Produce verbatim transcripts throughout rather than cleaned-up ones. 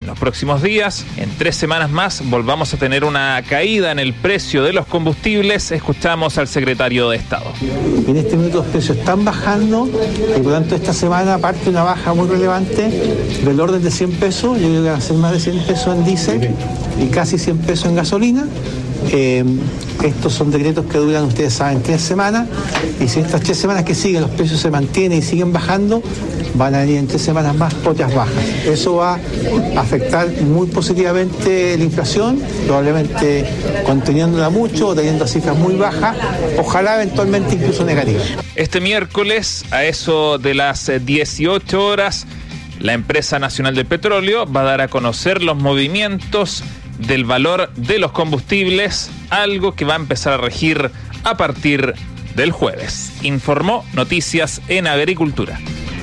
En los próximos días, en tres semanas más, volvamos a tener una caída en el precio de los combustibles. Escuchamos al secretario de Estado. En este momento los precios están bajando y por lo tanto esta semana parte una baja muy relevante del orden de cien pesos. Yo creo que van a ser más de cien pesos en diésel y casi cien pesos en gasolina. Eh, estos son decretos que duran, ustedes saben, tres semanas, y si estas tres semanas que siguen los precios se mantienen y siguen bajando, van a venir en tres semanas más otras bajas. Eso va a afectar muy positivamente la inflación, probablemente conteniéndola mucho o teniendo cifras muy bajas, ojalá eventualmente incluso negativas. Este miércoles, a eso de las dieciocho horas, la Empresa Nacional del Petróleo va a dar a conocer los movimientos del valor de los combustibles, algo que va a empezar a regir a partir del jueves. Informó Noticias en Agricultura.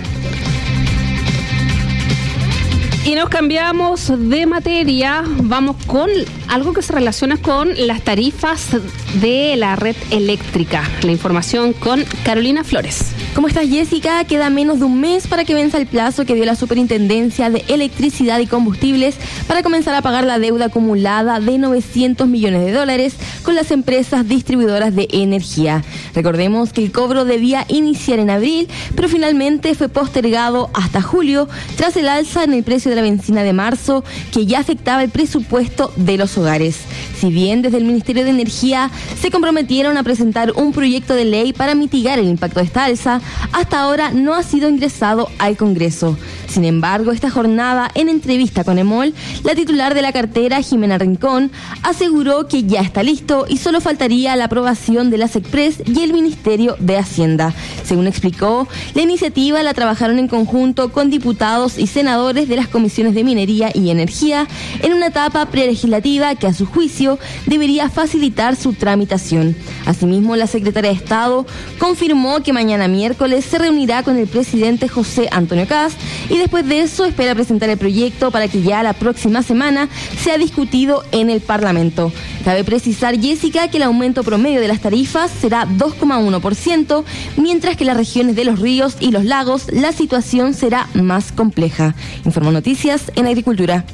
Y nos cambiamos de materia, vamos con algo que se relaciona con las tarifas de la red eléctrica. La información con Carolina Flores. ¿Cómo estás, Jessica? Queda menos de un mes para que venza el plazo que dio la Superintendencia de Electricidad y Combustibles para comenzar a pagar la deuda acumulada de novecientos millones de dólares con las empresas distribuidoras de energía. Recordemos que el cobro debía iniciar en abril, pero finalmente fue postergado hasta julio tras el alza en el precio de la benzina de marzo, que ya afectaba el presupuesto de los hogares. Si bien desde el Ministerio de Energía se comprometieron a presentar un proyecto de ley para mitigar el impacto de esta alza, hasta ahora no ha sido ingresado al Congreso. Sin embargo, esta jornada, en entrevista con EMOL, la titular de la cartera, Jimena Rincón, aseguró que ya está listo y solo faltaría la aprobación de la SECPRES y el Ministerio de Hacienda. Según explicó, la iniciativa la trabajaron en conjunto con diputados y senadores de las comisiones de Minería y Energía en una etapa prelegislativa que, a su juicio, debería facilitar su tramitación. Asimismo, la secretaria de Estado confirmó que mañana miércoles se reunirá con el presidente José Antonio Kast y después de eso espera presentar el proyecto para que ya la próxima semana sea discutido en el Parlamento. Cabe precisar, Jessica, que el aumento promedio de las tarifas será dos coma uno por ciento, mientras que en las regiones de los ríos y los lagos la situación será más compleja. Informó Noticias en Agricultura.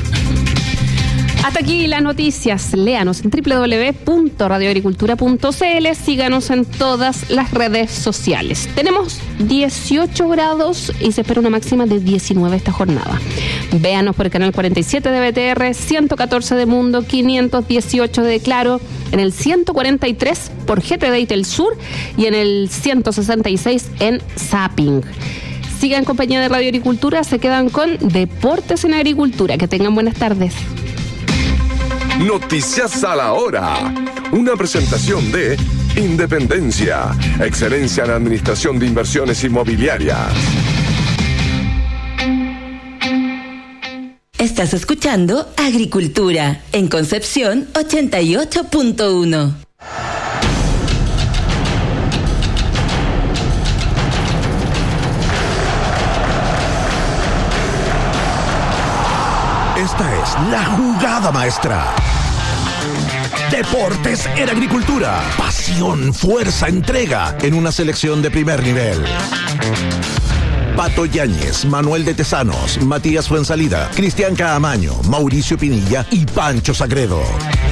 Hasta aquí las noticias. Léanos en doble u doble u doble u punto radio agricultura punto c l. Síganos en todas las redes sociales. Tenemos dieciocho grados y se espera una máxima de diecinueve esta jornada. Véanos por el canal cuarenta y siete de B T R, ciento catorce de Mundo, quinientos dieciocho de Claro, en el ciento cuarenta y tres por G T D y Telsur y en el ciento sesenta y seis en Zapping. Sigan en compañía de Radio Agricultura, se quedan con Deportes en Agricultura. Que tengan buenas tardes. Noticias a la hora. Una presentación de Independencia, excelencia en administración de inversiones inmobiliarias. Estás escuchando Agricultura en Concepción ochenta y ocho punto uno. Esta es la jugada maestra. Deportes en Agricultura. Pasión, fuerza, entrega en una selección de primer nivel. Pato Yáñez, Manuel de Tesanos, Matías Fuensalida, Cristian Caamaño, Mauricio Pinilla y Pancho Sagredo.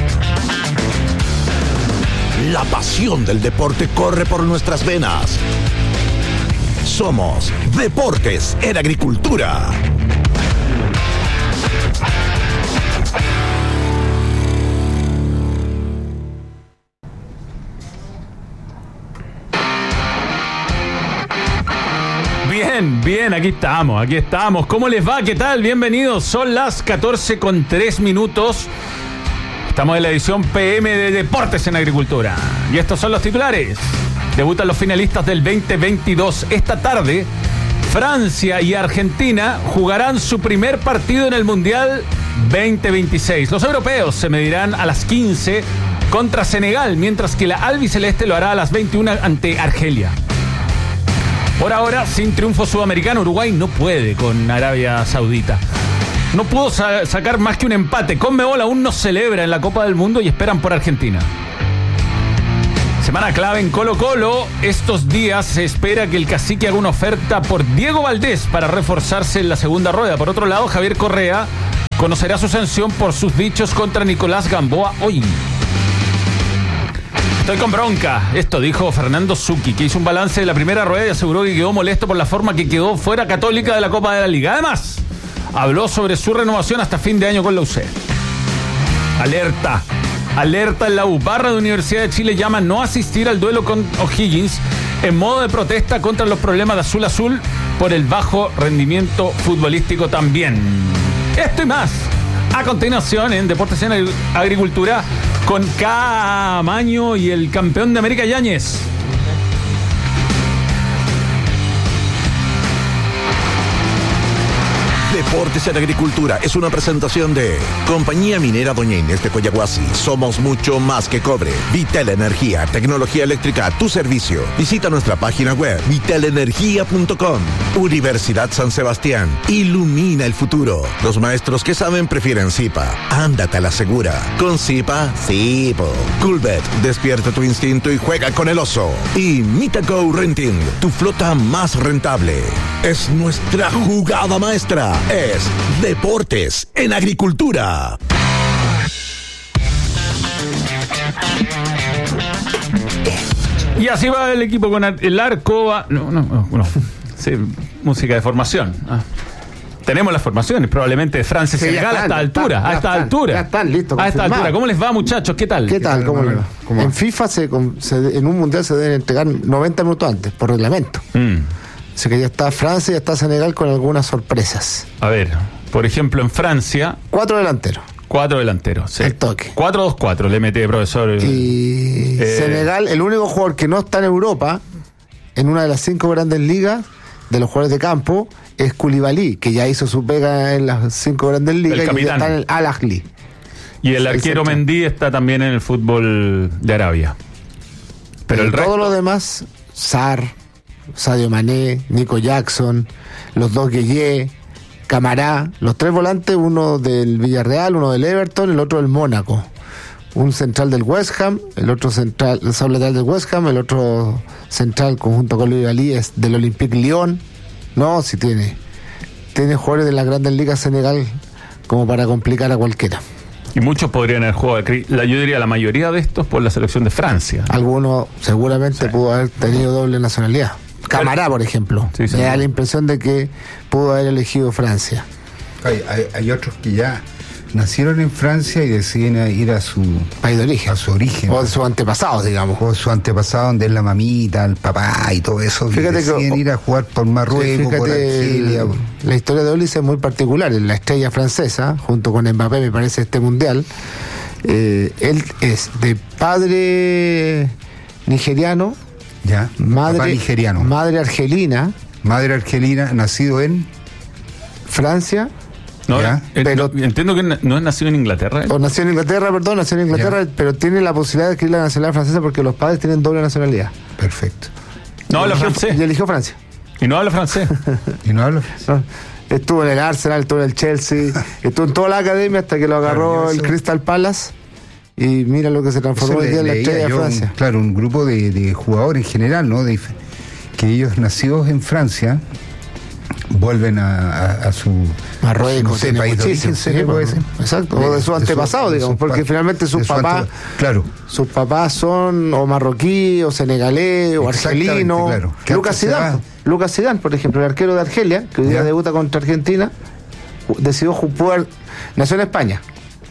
La pasión del deporte corre por nuestras venas. Somos Deportes en Agricultura. Bien, bien, aquí estamos, aquí estamos. ¿Cómo les va? ¿Qué tal? Bienvenidos. Son las catorce con tres minutos. Estamos en la edición P M de Deportes en Agricultura. Y estos son los titulares. Debutan los finalistas del veinte veintidós. Esta tarde, Francia y Argentina jugarán su primer partido en el Mundial veinte veintiséis. Los europeos se medirán a las quince contra Senegal, mientras que la albiceleste lo hará a las veintiuna ante Argelia. Por ahora, sin triunfo sudamericano, Uruguay no puede con Arabia Saudita. No pudo sa- sacar más que un empate. Conmebol aún no celebra en la Copa del Mundo y esperan por Argentina. Semana clave en Colo-Colo. Estos días se espera que el cacique haga una oferta por Diego Valdés para reforzarse en la segunda rueda. Por otro lado, Javier Correa conocerá su sanción por sus dichos contra Nicolás Gamboa hoy. Estoy con bronca. Esto dijo Fernando Zucchi, que hizo un balance de la primera rueda y aseguró que quedó molesto por la forma que quedó fuera Católica de la Copa de la Liga. Además, habló sobre su renovación hasta fin de año con la U C. Alerta. Alerta en la U. Barra de Universidad de Chile llama a no asistir al duelo con O'Higgins en modo de protesta contra los problemas de Azul Azul por el bajo rendimiento futbolístico también. Esto y más a continuación en Deportes en Agricultura con Camaño y el campeón de América Yáñez. Deportes en Agricultura es una presentación de Compañía Minera Doña Inés de Coyahuasi. Somos mucho más que cobre. Vitel Energía, tecnología eléctrica a tu servicio. Visita nuestra página web vitel energía punto com. Universidad San Sebastián. Ilumina el futuro. Los maestros que saben prefieren Zipa. Ándate a la segura. Con Zipa, sí, po. Coolbet, despierta tu instinto y juega con el oso. Y Mitaco Renting, tu flota más rentable. Es nuestra jugada maestra. Es Deportes en Agricultura. Y así va el equipo con el arco. Va, no, no, no, no. Sí, música de formación. Ah. Tenemos las formaciones, probablemente de Francia y sí, Senegal a esta altura. A esta altura. Ya están listos. A esta altura. ¿Cómo les va, muchachos? ¿Qué tal? ¿Qué tal? ¿Cómo les va? ¿Cómo? En FIFA, se, se, en un mundial se deben entregar noventa minutos antes, por reglamento. Mm. Así que ya está Francia y ya está Senegal con algunas sorpresas. A ver, por ejemplo, en Francia... Cuatro delanteros. Cuatro delanteros, sí. El toque. cuatro dos cuatro le mete, profesor. Y eh... Senegal, el único jugador que no está en Europa, en una de las cinco grandes ligas, de los jugadores de campo, es Koulibaly, que ya hizo su pega en las cinco grandes ligas. El capitán. Y ya está en el Al Ahly. Y el arquero Mendy está también en el fútbol de Arabia. Pero y el todo resto... lo demás, Sarr, Sadio Mané, Nico Jackson, los dos Gueye, Camará, los tres volantes, uno del Villarreal, uno del Everton, el otro del Mónaco. Un central del West Ham, el otro central, el lateral del West Ham, el otro central conjunto con Koulibaly es del Olympique Lyon. No, si tiene. Tiene jugadores de las grandes ligas Senegal como para complicar a cualquiera. Y muchos podrían haber jugado, yo diría la mayoría de estos por la selección de Francia. Algunos seguramente sí. Pudo haber tenido doble nacionalidad. Camará, por ejemplo, sí, sí, me da la impresión de que pudo haber elegido Francia. Hay, hay, hay otros que ya nacieron en Francia y deciden ir a su país de origen, a su origen, o sus antepasados, digamos, o su antepasado donde es la mamita, el papá y todo eso. Fíjate que deciden ir a jugar por Marruecos, sí, por Argelia. El, la historia de Olise es muy particular. En la estrella francesa, junto con Mbappé, me parece este mundial, eh, él es de padre nigeriano. Ya, madre papá nigeriano. Madre argelina. Madre argelina, nacido en Francia. No, ya, pero no, entiendo que no es nacido en Inglaterra. ¿eh? O nació en Inglaterra, perdón, nació en Inglaterra, ya. Pero tiene la posibilidad de adquirir la nacionalidad francesa porque los padres tienen doble nacionalidad. Perfecto. No habla francés. Y eligió Francia. Y no habla francés. y no habla francés. No, estuvo en el Arsenal, estuvo en el Chelsea, estuvo en toda la academia hasta que lo agarró el Crystal Palace. Y mira lo que se transformó hoy día en la estrella de Francia. Un, claro, un grupo de, de jugadores en general, ¿no? De, que ellos nacidos en Francia vuelven a, a, a su Marruecos, no sé, país de origen, sí, sí, puede ser. Exacto, o de sus antepasados, digamos, su, porque finalmente sus papás, claro, sus papás son o marroquí, o senegalés, o argelino. Claro. Lucas Zidane, Lucas Zidane, por ejemplo, el arquero de Argelia, que hoy día debuta contra Argentina, decidió jugar, nació en España.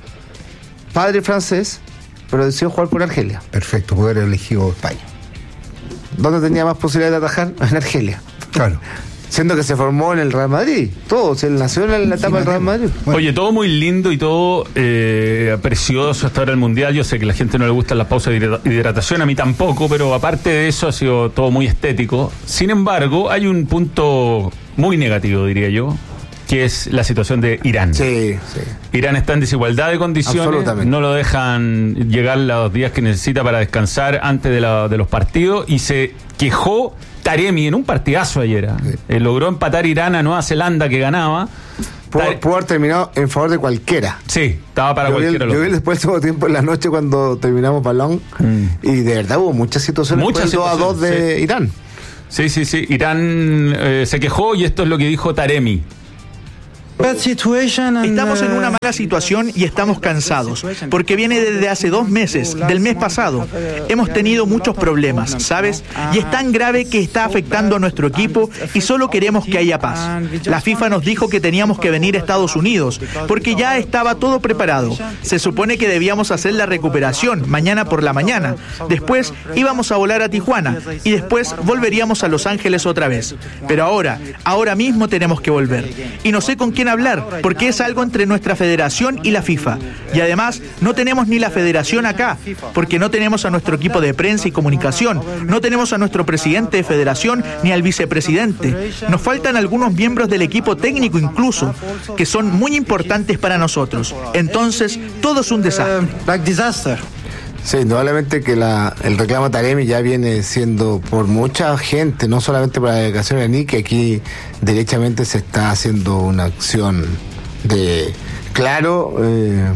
Padre francés, pero decidió jugar por Argelia. Perfecto, poder haber elegido España. ¿Dónde tenía más posibilidad de atajar? En Argelia. Claro. Siendo que se formó en el Real Madrid. Todo, se nació en la etapa del Real Madrid. Bueno. Oye, todo muy lindo y todo eh, precioso hasta ahora el Mundial. Yo sé que a la gente no le gustan las pausas de hidratación, a mí tampoco, pero aparte de eso ha sido todo muy estético. Sin embargo, hay un punto muy negativo, diría yo, que es la situación de Irán. Sí, sí. Irán está en desigualdad de condiciones, no lo dejan llegar los días que necesita para descansar antes de, la, de los partidos, y se quejó Taremi en un partidazo ayer. Sí. Eh, logró empatar Irán a Nueva Zelanda, que ganaba. Pudo, pudo haber terminado en favor de cualquiera. Sí, estaba para yo cualquiera. Vi el, yo vi después del segundo tiempo en la noche cuando terminamos balón, mm. y de verdad hubo muchas situaciones, muchas dos a dos de sí. Irán. Sí, sí, sí. Irán eh, se quejó y esto es lo que dijo Taremi. Estamos en una mala situación y estamos cansados, porque viene desde hace dos meses, del mes pasado. Hemos tenido muchos problemas, ¿sabes? Y es tan grave que está afectando a nuestro equipo y solo queremos que haya paz. La FIFA nos dijo que teníamos que venir a Estados Unidos, porque ya estaba todo preparado. Se supone que debíamos hacer la recuperación mañana por la mañana. Después íbamos a volar a Tijuana y después volveríamos a Los Ángeles otra vez. Pero ahora, ahora mismo tenemos que volver. Y no sé con quién hablar, porque es algo entre nuestra federación y la FIFA. Y además, no tenemos ni la federación acá, porque no tenemos a nuestro equipo de prensa y comunicación, no tenemos a nuestro presidente de federación ni al vicepresidente. Nos faltan algunos miembros del equipo técnico incluso, que son muy importantes para nosotros. Entonces, todo es un desastre. Sí, indudablemente que la, el reclamo a Taremi ya viene siendo por mucha gente, no solamente por la delegación de Nick, que aquí derechamente se está haciendo una acción de, claro, eh,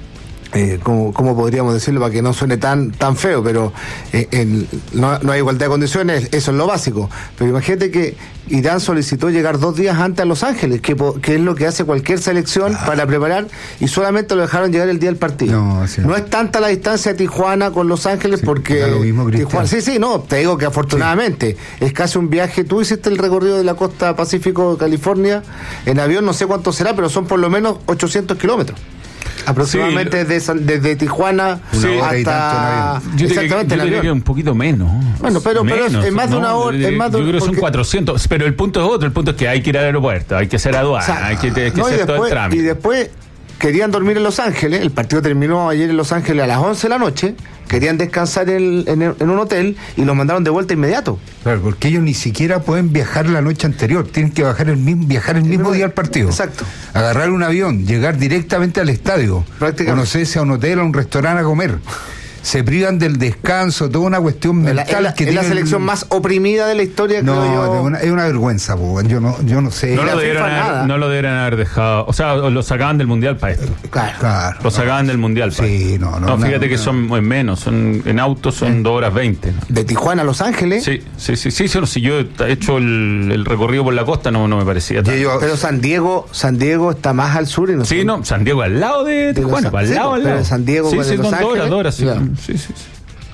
eh, ¿cómo, ¿cómo podríamos decirlo para que no suene tan tan feo? Pero eh, el, no, no hay igualdad de condiciones, eso es lo básico. Pero imagínate que Irán solicitó llegar dos días antes a Los Ángeles, que, que es lo que hace cualquier selección ah. para preparar, y solamente lo dejaron llegar el día del partido. No, sí. no es tanta la distancia de Tijuana con Los Ángeles, sí, porque lo mismo, Tijuana, sí, sí, no, te digo que afortunadamente sí. es casi un viaje. Tú hiciste el recorrido de la costa Pacífico de California en avión, no sé cuánto será, pero son por lo menos ochocientos kilómetros. Aproximadamente sí, desde, desde Tijuana sí, hasta yo exactamente que, yo diría que un poquito menos. Bueno, pero, menos, pero es más de una hora. Es más de, yo creo que son cuatrocientos, pero el punto es otro. El punto es que hay que ir al aeropuerto, hay que hacer aduana, o sea, hay que, hay que no, hacer después, todo el trámite. Y después querían dormir en Los Ángeles. El partido terminó ayer en Los Ángeles a las once de la noche. Querían descansar en, en, en un hotel y los mandaron de vuelta inmediato. Claro, porque ellos ni siquiera pueden viajar la noche anterior, tienen que bajar el mismo, viajar el mismo día al partido. Exacto. Agarrar un avión, llegar directamente al estadio, conocerse a un hotel, a un restaurante a comer. Se privan del descanso, toda una cuestión mental. Es la, que es la selección más oprimida de la historia, no, creo yo. Es una, es una vergüenza, po. yo no yo no sé. No lo, debieron haber, no lo debieron haber dejado. O sea, lo sacaban del Mundial para esto. Claro. claro lo sacaban no, del Mundial para sí, esto. No, no, no, fíjate no, que no. son en menos. son En autos son dos horas veinte. ¿no? ¿De Tijuana a Los Ángeles? Sí, sí, sí. sí, sí si yo he hecho el, el recorrido por la costa, no, no me parecía tanto. Yo, pero San Diego San Diego está más al sur. Y no sí, no, San Diego al lado de Tijuana. Al lado, al lado. San Diego, sí, sí, sí, Los son Ángeles. dos horas, dos horas. Sí, claro. sí, sí, sí.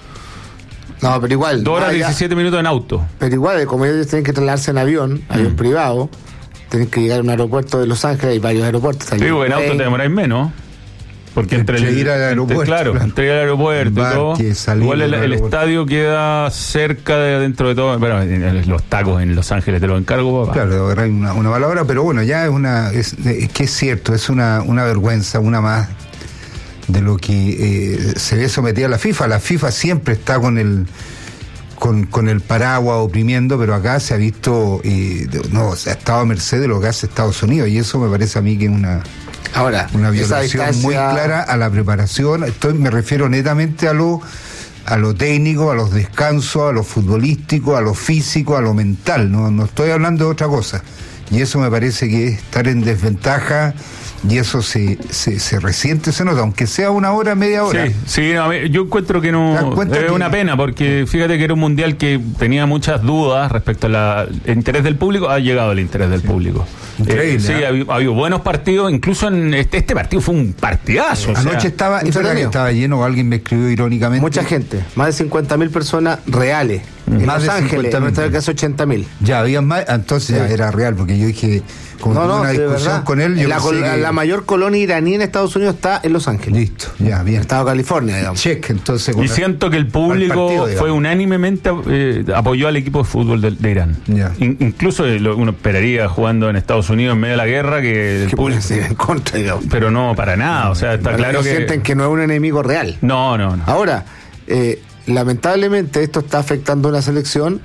No, pero igual. Dos horas diecisiete minutos en auto. Pero igual, como ellos tienen que trasladarse en avión, avión mm. privado, tienen que llegar a un aeropuerto de Los Ángeles, hay varios aeropuertos. Sí, en auto te demoráis menos. Porque entre, entre el, ir al aeropuerto, entre, claro, claro, entre ir al aeropuerto y todo. Igual el, el estadio queda cerca de dentro de todo. Bueno, los tacos en Los Ángeles te lo encargo, papá. Claro, agarrar una, una palabra, pero bueno, ya es una. Es, es que es cierto, es una, una vergüenza, una más de lo que eh, se ve sometida a la FIFA. La FIFA siempre está con el. Con, con el paraguas oprimiendo, pero acá se ha visto, eh, no, se ha estado a merced de lo que hace Estados Unidos, y eso me parece a mí que es una, ahora, una violación distancia... muy clara a la preparación. Estoy, me refiero netamente a lo, a lo técnico, a los descansos, a lo futbolístico, a lo físico, a lo mental, no, no estoy hablando de otra cosa, y eso me parece que es estar en desventaja. Y eso se, se, se resiente, se nota, aunque sea una hora, media hora. Sí, sí no, yo encuentro que no es que... una pena, porque fíjate que era un mundial que tenía muchas dudas respecto al interés del público. Ha llegado el interés del sí. público. Increíble. Eh, sí, ¿eh? ha, habido, ha habido buenos partidos, incluso en este, este partido fue un partidazo. Eh, anoche sea, estaba, estaba lleno, alguien me escribió irónicamente. Mucha gente, más de cincuenta mil personas reales. Mm. En más Los Ángeles, en nuestro caso ochenta mil. Ya, había más, entonces sí. ya era real, porque yo dije, como no, no, una discusión con él. Yo la, col- que... la mayor colonia iraní en Estados Unidos está en Los Ángeles. Listo, ya, bien. Estado de California, digamos. Check, entonces. Y siento que el público partido, fue unánimemente eh, apoyó al equipo de fútbol de, de Irán. In, incluso eh, lo, uno esperaría jugando en Estados Unidos en medio de la guerra que el público en contra, digamos. Pero no, para nada. O sea, está pero claro que sienten que no es un enemigo real. No, no, no. Ahora, eh, lamentablemente esto está afectando a una selección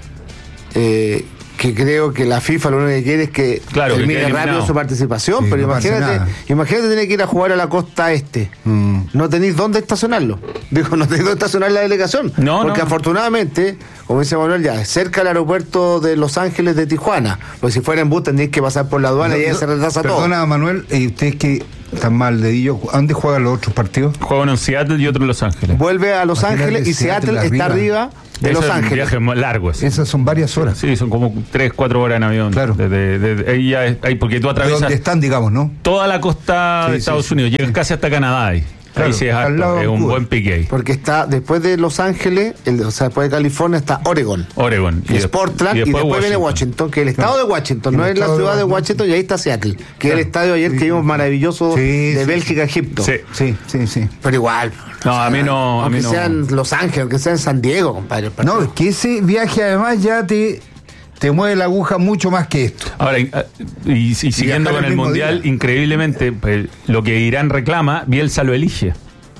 eh, que creo que la FIFA lo único que quiere es que claro, termine que rápido su participación, sí, pero no imagínate, imagínate tener que ir a jugar a la costa este. Mm. No tenéis dónde estacionarlo. Digo, no tenéis dónde estacionar la delegación. No, porque no. afortunadamente, como dice Manuel, ya cerca del aeropuerto de Los Ángeles de Tijuana. Porque si fuera en bus tendréis que pasar por la aduana no, y ahí no, se retrasa perdona, todo. Perdona, Manuel, ¿y ustedes que están mal dedillo? ¿A dónde juegan los otros partidos? Juegan en Seattle y otro en Los Ángeles. Vuelve a Los Imagínate Ángeles y Seattle, Seattle está arriba. De Eso Los es un Ángeles. viaje muy largo. Sí. Esas son varias horas. Sí, son como tres, cuatro horas en avión. Claro. De, de, de- de- ahí ya es- ahí porque tú De atraviesas donde están, digamos, ¿no? toda la costa Sí, de sí, Estados sí, Unidos. sí. Llegas casi hasta Canadá ahí. Claro, ahí sí es al harto, lado de es un Cuba. buen pique ahí. Porque está, después de Los Ángeles, el, o sea, después de California está Oregon. Oregon. Y es de- Portland, y después, viene Washington, que es el estado de Washington, no El es la estado de ciudad de Washington. Washington, y ahí está Seattle, que Claro. es el estadio ayer que vimos maravilloso Sí, de sí, Bélgica, Egipto. Sí. Sí, sí, sí. Pero igual. No, a mí no. A Aunque mí no. sean Los Ángeles, aunque sea en San Diego, compadre. el partido. No, es que ese viaje además ya te, te mueve la aguja mucho más que esto. Ahora, y, y- y siguiendo viajar con el el mismo Mundial, día. increíblemente, pues, lo que Irán reclama, Bielsa lo elige.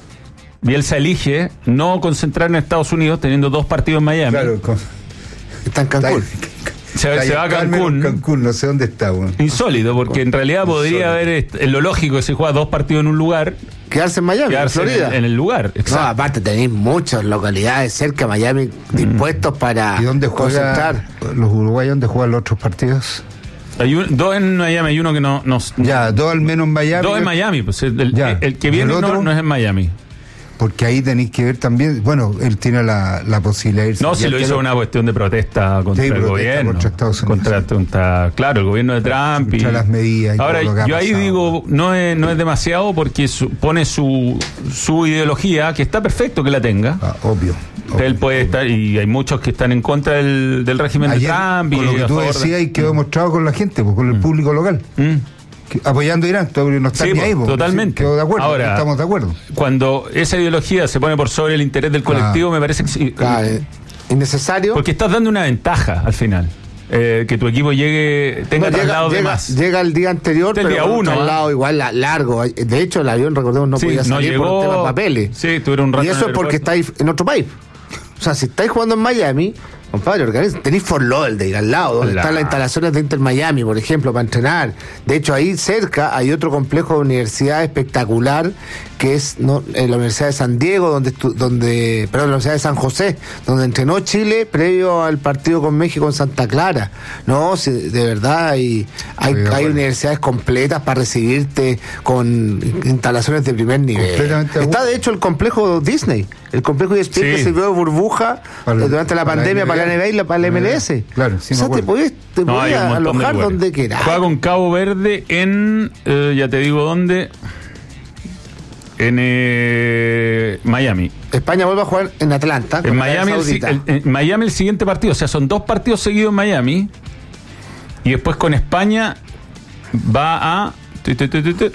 Bielsa elige no concentrar en Estados Unidos teniendo dos partidos en Miami. Claro, con, Está en Cancún. Se, se va a Carmen, Cancún. Cancún, no sé dónde está, bueno. Insólito, porque en realidad podría haber, est- en lo lógico, que se juega dos partidos en un lugar, Quedarse en Miami, quedarse en en, Florida. en el lugar. No, Exacto. aparte tenéis muchas localidades cerca de Miami dispuestos para ¿Y dónde juega concentrar. los uruguayos? ¿Dónde juegan los otros partidos? Hay un- dos en Miami, hay uno que no. no Ya, dos al menos en Miami. dos en Miami, pues el, el- Ya. el que ¿Y viene el no, otro? no es en Miami. Porque ahí tenéis que ver también, bueno, él tiene la, la posibilidad de irse. No, Ya si lo que hizo una cuestión de protesta contra Sí, el protesta gobierno. contra Estados Unidos. Contra, contra- claro, el gobierno de Trump. Contra y- las medidas y Ahora, todo lo que ha yo ahí pasado. digo, no es, no es demasiado porque su- pone su, su ideología, que está perfecto que la tenga. Ah, obvio. obvio. Él puede estar, y hay muchos que están en contra del, del régimen Ayer, de Trump. con y lo que a tú favor de- decías y quedó demostrado con la gente, pues, con el público local. Mm. Que- apoyando a Irán, todavía no está Sí, ni po, ahí, po. totalmente. Quedó de acuerdo, Ahora, estamos de acuerdo. Cuando esa ideología se pone por sobre el interés del colectivo, me parece que sí, Ah, eh, innecesario. porque estás dando una ventaja al final. Eh, que tu equipo llegue, tenga No, llega, traslado de llega- más. llega el día anterior, Del pero día con un uno, traslado ¿ah? igual la- largo. De hecho, el avión, recordemos, no Sí, podía no salir por llegó- un tema de papeles. Sí, tuvieron un rato Y en eso el es porque aeropuerto. estáis en otro país. O sea, si estáis jugando en Miami, compadre, organiz- tenéis Fort Lauderdale al lado, donde La- están las instalaciones de Inter Miami, por ejemplo, para entrenar. De hecho, ahí cerca hay otro complejo de universidad espectacular, que es no, eh, la Universidad de San Diego, donde, estu- donde perdón, la Universidad de San José, donde entrenó Chile previo al partido con México en Santa Clara. No, si, de verdad hay, hay, Estoy de hay acuerdo. universidades completas para recibirte con instalaciones de primer nivel. Completamente de Está acuerdo. de hecho el complejo Disney, el complejo E S P N Sí. que sirvió de burbuja Para- eh, durante la para la pandemia para la N B A. N B A y la- para la M L S. Claro, sí o me sea, te acuerdo. podías, te No, hay podías un montón de alojar lugares. donde quieras. Juega con Cabo Verde en, eh, ya te digo dónde, en eh, Miami. España vuelve a jugar en Atlanta. En con Arabia Miami, el, si- Saudita. el- en Miami el siguiente partido, o sea, son dos partidos seguidos en Miami y después con España va a tu, tu, tu, tu, tu,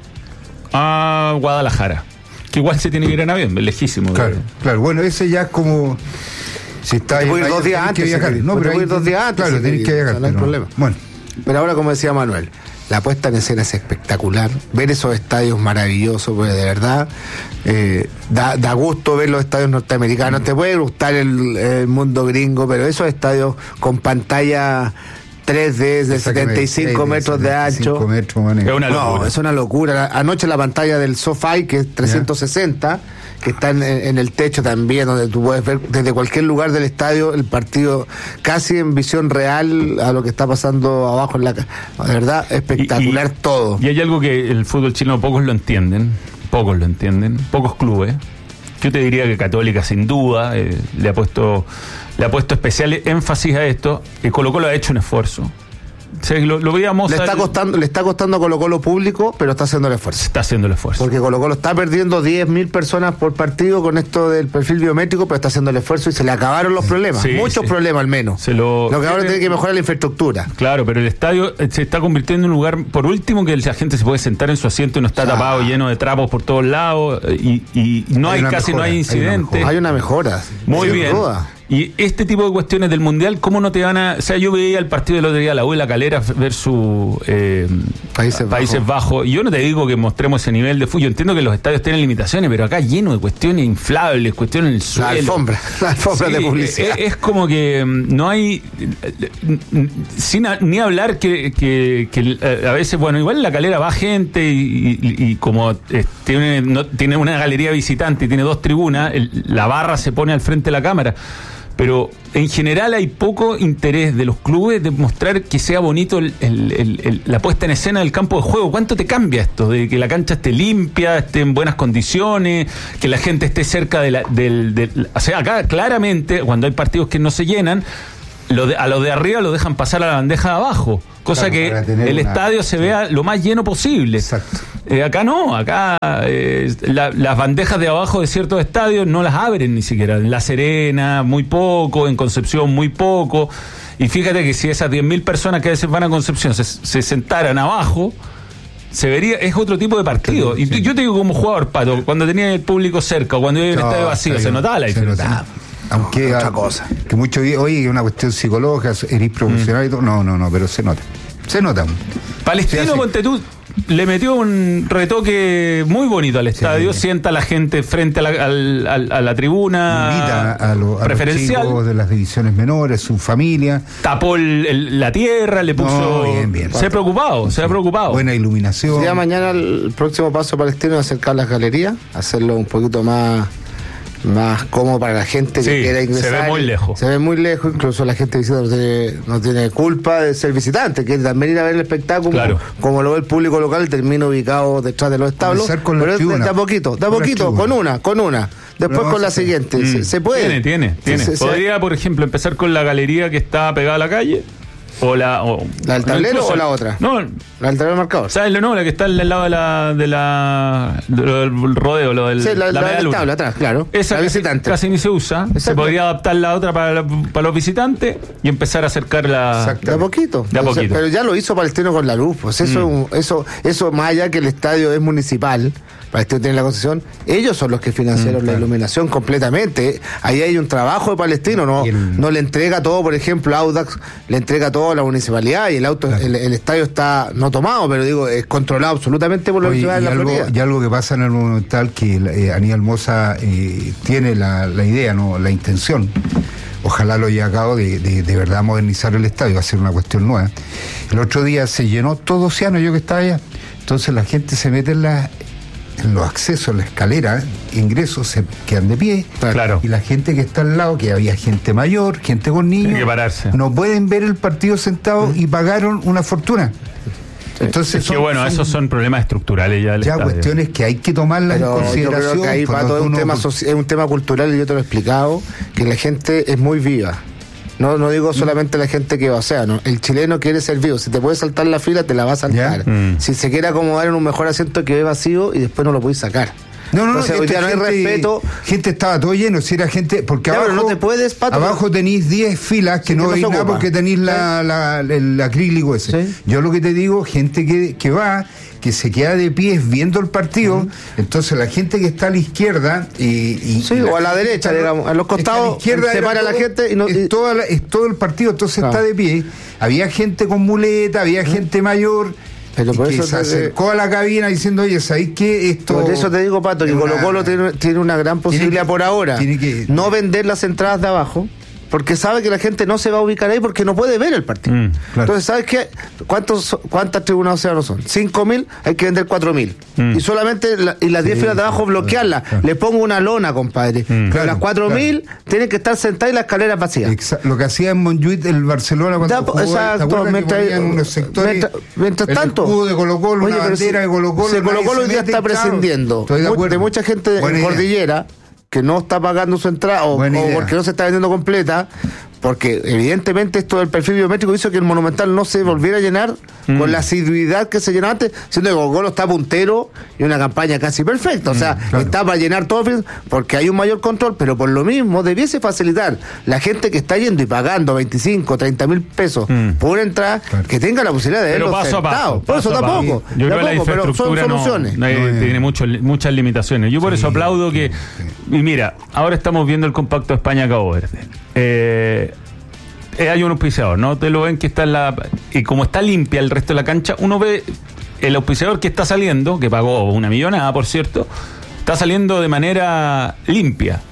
a Guadalajara, que igual se tiene que ir en avión, es lejísimo. Claro, claro. Bueno, ese ya es como. Si está Te ahí, puedo ir ahí dos días tenés antes, que viajar. si querés. No, Te pero puedo ahí- ir dos días antes, Claro, si tenés que querés. viajar. No hay pero- problema. Bueno, Pero ahora, como decía Manuel, la puesta en escena es espectacular. Ver esos estadios maravillosos, porque de verdad eh, da, da gusto ver los estadios norteamericanos. Te puede gustar el, el mundo gringo, pero esos estadios con pantalla tres D de setenta y cinco metros de ancho. setenta y cinco metros, man. Es una No, locura. es una locura. Anoche la pantalla del SoFi, que es trescientos sesenta, que está en, en el techo también, donde tú puedes ver desde cualquier lugar del estadio el partido casi en visión real a lo que está pasando abajo en la ca- de verdad, espectacular Y- y- todo. Y hay algo que el fútbol chileno pocos lo entienden, pocos lo entienden, pocos clubes. Yo te diría que Católica sin duda eh, le ha puesto le ha puesto especial énfasis a esto. Y Colo Colo ha hecho un esfuerzo. O sea, lo, lo veíamos. Le está al- costando, le está costando a Colo Colo público, pero está haciendo el esfuerzo. Está haciendo el esfuerzo. Porque Colo Colo está perdiendo diez mil personas por partido con esto del perfil biométrico, pero está haciendo el esfuerzo y se le acabaron los problemas. Sí, Muchos sí. problemas al menos. Se lo, Lo que ahora tiene que mejorar es la infraestructura. Claro, pero el estadio eh, se está convirtiendo en un lugar, por último, que la gente se puede sentar en su asiento y no está Claro. tapado, lleno de trapos por todos lados, eh, y, y no Hay hay, una casi mejora, no hay hay una incidentes. mejora. Hay una mejora. Muy sin bien. duda. Y este tipo de cuestiones del Mundial, ¿cómo no te van a...? O sea, yo veía el partido del otro día, la U y la Calera versus eh, Países Países Bajos. Y yo no te digo que mostremos ese nivel de fútbol. Yo entiendo que los estadios tienen limitaciones, pero acá lleno de cuestiones inflables, cuestiones en el La suelo. alfombra, la alfombra Sí, de publicidad. Es, es como que mm, no hay... mm, Sin a- ni hablar que, que- que, eh, a veces, bueno, igual en la Calera va gente y, y- y como eh, tiene, no, tiene una galería visitante y tiene dos tribunas, el- la barra se pone al frente de la cámara. pero en general hay poco interés de los clubes de mostrar que sea bonito el, el, el, el, la puesta en escena del campo de juego. ¿Cuánto te cambia esto? De que la cancha esté limpia, esté en buenas condiciones, que la gente esté cerca de la, del, del... O sea, acá claramente, cuando hay partidos que no se llenan, lo de, a los de arriba lo dejan pasar a la bandeja de abajo, cosa claro, que el una... estadio se vea lo más lleno posible. Exacto. Eh, acá no, acá eh, la, las bandejas de abajo de ciertos estadios no las abren ni siquiera. En La Serena, muy poco, en Concepción, muy poco. Y fíjate que si esas diez mil personas que a veces van a Concepción se, se sentaran abajo, se vería, es otro tipo de partido. Sí, y sí. Yo te digo como jugador, Pato, cuando tenía el público cerca, o cuando había un no, estadio vacío, se notaba la diferencia. Notaba. Aunque no, otra cosa. Que muchos digan, oye, es una cuestión psicológica, eres profesional mm. y todo. No, no, no, pero se nota. Se nota. Palestino, ponte tú, le metió un retoque muy bonito al estadio, sí. Sienta a la gente frente a la, al, al, a la tribuna. Invita a, lo, a preferencial. Los chicos de las divisiones menores, su familia. Tapó el, el, la tierra, le puso. No, bien, bien. Se ha preocupado, sí. se ha preocupado. Buena iluminación. Ya mañana el próximo paso Palestino es acercar las galerías, hacerlo un poquito más. más cómodo para la gente que sí, quiera ingresar. Se ve muy lejos. Se ve muy lejos, incluso la gente visita no tiene, no tiene culpa de ser visitante, que también ir a ver el espectáculo, claro. como, como lo ve el público local, termina ubicado detrás de los establos. Pero es de a poquito, de a poquito, con una, con una. Después con la hacer. siguiente. Mm. Se, se puede. Tiene, tiene, tiene. Se, Podría, se... por ejemplo, empezar con la galería que está pegada a la calle. O la, o, ¿La del tablero incluso, o la otra? No, la del tablero marcador. ¿Sabes? No, la que está al lado de la, de la de lo del rodeo, lo del sí, la, la, la del tabla atrás, claro. Esa la visitante. Casi, casi ni se usa. Exacto. Se podría adaptar la otra para, para los visitantes y empezar a acercarla de a poquito. De a poquito. O sea, pero ya lo hizo Palestino con la luz, pues eso, mm. eso, eso más allá que el estadio es municipal. Palestino tiene la concesión, ellos son los que financiaron mm, claro. la iluminación completamente. Ahí hay un trabajo de Palestino, no, el... no le entrega todo, por ejemplo, Audax le entrega todo a la municipalidad y el auto, claro. el, el estadio está no tomado, pero digo, es controlado absolutamente por la Oye, Universidad de la algo, Florida. Y algo que pasa en el Monumental, que eh, Aníbal Mosa eh, tiene la, la idea, no, la intención. Ojalá lo haya acabado de, de, de verdad modernizar el estadio, va a ser una cuestión nueva. El otro día se llenó todo Océano, yo que estaba allá. Entonces la gente se mete en la en los accesos, la escalera, ingresos se quedan de pie. Claro. Y la gente que está al lado, que había gente mayor, gente con niños, tiene que pararse. No pueden ver el partido sentado mm. y pagaron una fortuna. Entonces es son, que bueno, son, esos son problemas estructurales ya del ya estadio. Cuestiones que hay que tomarlas en consideración. Yo creo que ahí Pato, es un tema soci- es un tema cultural y yo te lo he explicado, que la gente es muy viva. No, no digo solamente la gente que va, o sea, no, el chileno quiere ser vivo. Si te puede saltar la fila, te la va a saltar. Mm. Si se quiere acomodar en un mejor asiento que ve vacío y después no lo puedes sacar. No, no, Entonces, no, hoy día no hay respeto. Gente estaba todo lleno, si era gente, porque claro, abajo no te puedes, Pato, abajo tenéis diez filas que sí, no veis nada porque tenéis la, la, la, el acrílico ese. ¿Sí? Yo lo que te digo, gente que, que va, que se queda de pies viendo el partido, uh-huh. Entonces la gente que está a la izquierda y, y sí, o a la derecha, digamos, a los costados, a la izquierda se para todo, la gente y no, es, toda la, es todo el partido, entonces claro. Está de pie. Había gente con muleta, había uh-huh. gente mayor. Pero por eso se acercó de... a la cabina diciendo, oye, ¿sabéis qué? Esto... Por eso te digo, Pato, que Colo Colo tiene, tiene una gran posibilidad que, por ahora. Que... No vender las entradas de abajo, porque sabe que la gente no se va a ubicar ahí porque no puede ver el partido. Mm, claro. Entonces, ¿sabes qué? ¿Cuántos, ¿Cuántas tribunas Océano son? cinco mil, hay que vender cuatro mil. Mm. Y solamente la, y las diez sí, filas de abajo bloquearlas. Claro. Le pongo una lona, compadre. Mm. Pero claro, las cuatro mil claro. Tienen que estar sentadas y las escaleras vacías. Exacto. Lo que hacía en Montjuic el Barcelona cuando da, jugó, exacto, mientras, unos sectores, mientras, mientras tanto, el escudo de Colo Colo, una bandera de Colo Colo. Se Colo Colo hoy día está prescindiendo de, de mucha gente de cordillera que no está pagando su entrada o, o porque no se está vendiendo completa, porque evidentemente esto del perfil biométrico hizo que el Monumental no se volviera a llenar mm. con la asiduidad que se llenaba antes, siendo que Colo Colo está puntero y una campaña casi perfecta, o sea, mm, claro. Está para llenar todo porque hay un mayor control, pero por lo mismo debiese facilitar la gente que está yendo y pagando veinticinco, treinta mil pesos mm. por una entrada, claro. Que tenga la posibilidad de verlo sentado. Por eso tampoco. Yo creo que la infraestructura no, no hay, no tiene mucho, muchas limitaciones. Yo por sí, eso aplaudo que... Sí. Y mira, ahora estamos viendo el compacto España-Cabo Verde. Eh, eh, hay un auspiciador, ¿no? Te lo ven que está en la... Y como está limpia el resto de la cancha, uno ve el auspiciador que está saliendo, que pagó una millonada, por cierto, está saliendo de manera limpia.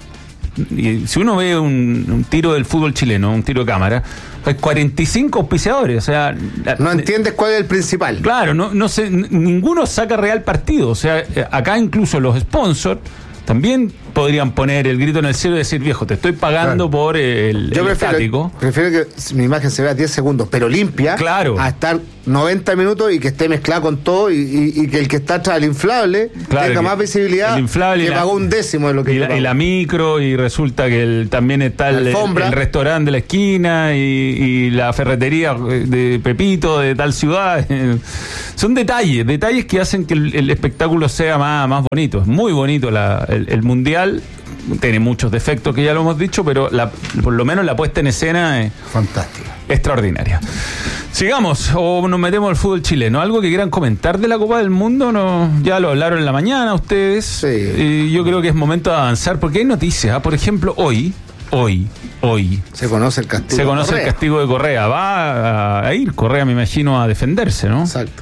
Y si uno ve un, un tiro del fútbol chileno, un tiro de cámara, hay cuarenta y cinco auspiciadores, o sea... No entiendes cuál es el principal. Claro, no, no sé, ninguno saca real partido, o sea, acá incluso los sponsors también podrían poner el grito en el cielo y decir, viejo, te estoy pagando claro. por el, Yo el prefiero, estático. Prefiero que mi imagen se vea diez segundos, pero limpia, claro. a estar noventa minutos y que esté mezclada con todo y, y, y que el que está atrás, el inflable, claro, tenga más visibilidad, el inflable que la, pagó un décimo de lo que y la, y la micro, y resulta que el, también está el, el, el restaurante de la esquina y, y la ferretería de Pepito de tal ciudad. Son detalles, detalles que hacen que el, el espectáculo sea más, más bonito. Es muy bonito la, el, el Mundial. Tiene muchos defectos que ya lo hemos dicho, pero la, por lo menos la puesta en escena es fantástica, extraordinaria. Sigamos, o nos metemos al fútbol chileno. ¿Algo que quieran comentar de la Copa del Mundo? No, ya lo hablaron en la mañana ustedes. Sí. Y yo creo que es momento de avanzar, porque hay noticias. ¿eh? Por ejemplo, hoy, hoy, hoy. Se conoce el castigo. Se conoce el castigo de Correa. Va a, a ir Correa, me imagino, a defenderse, ¿no? Exacto.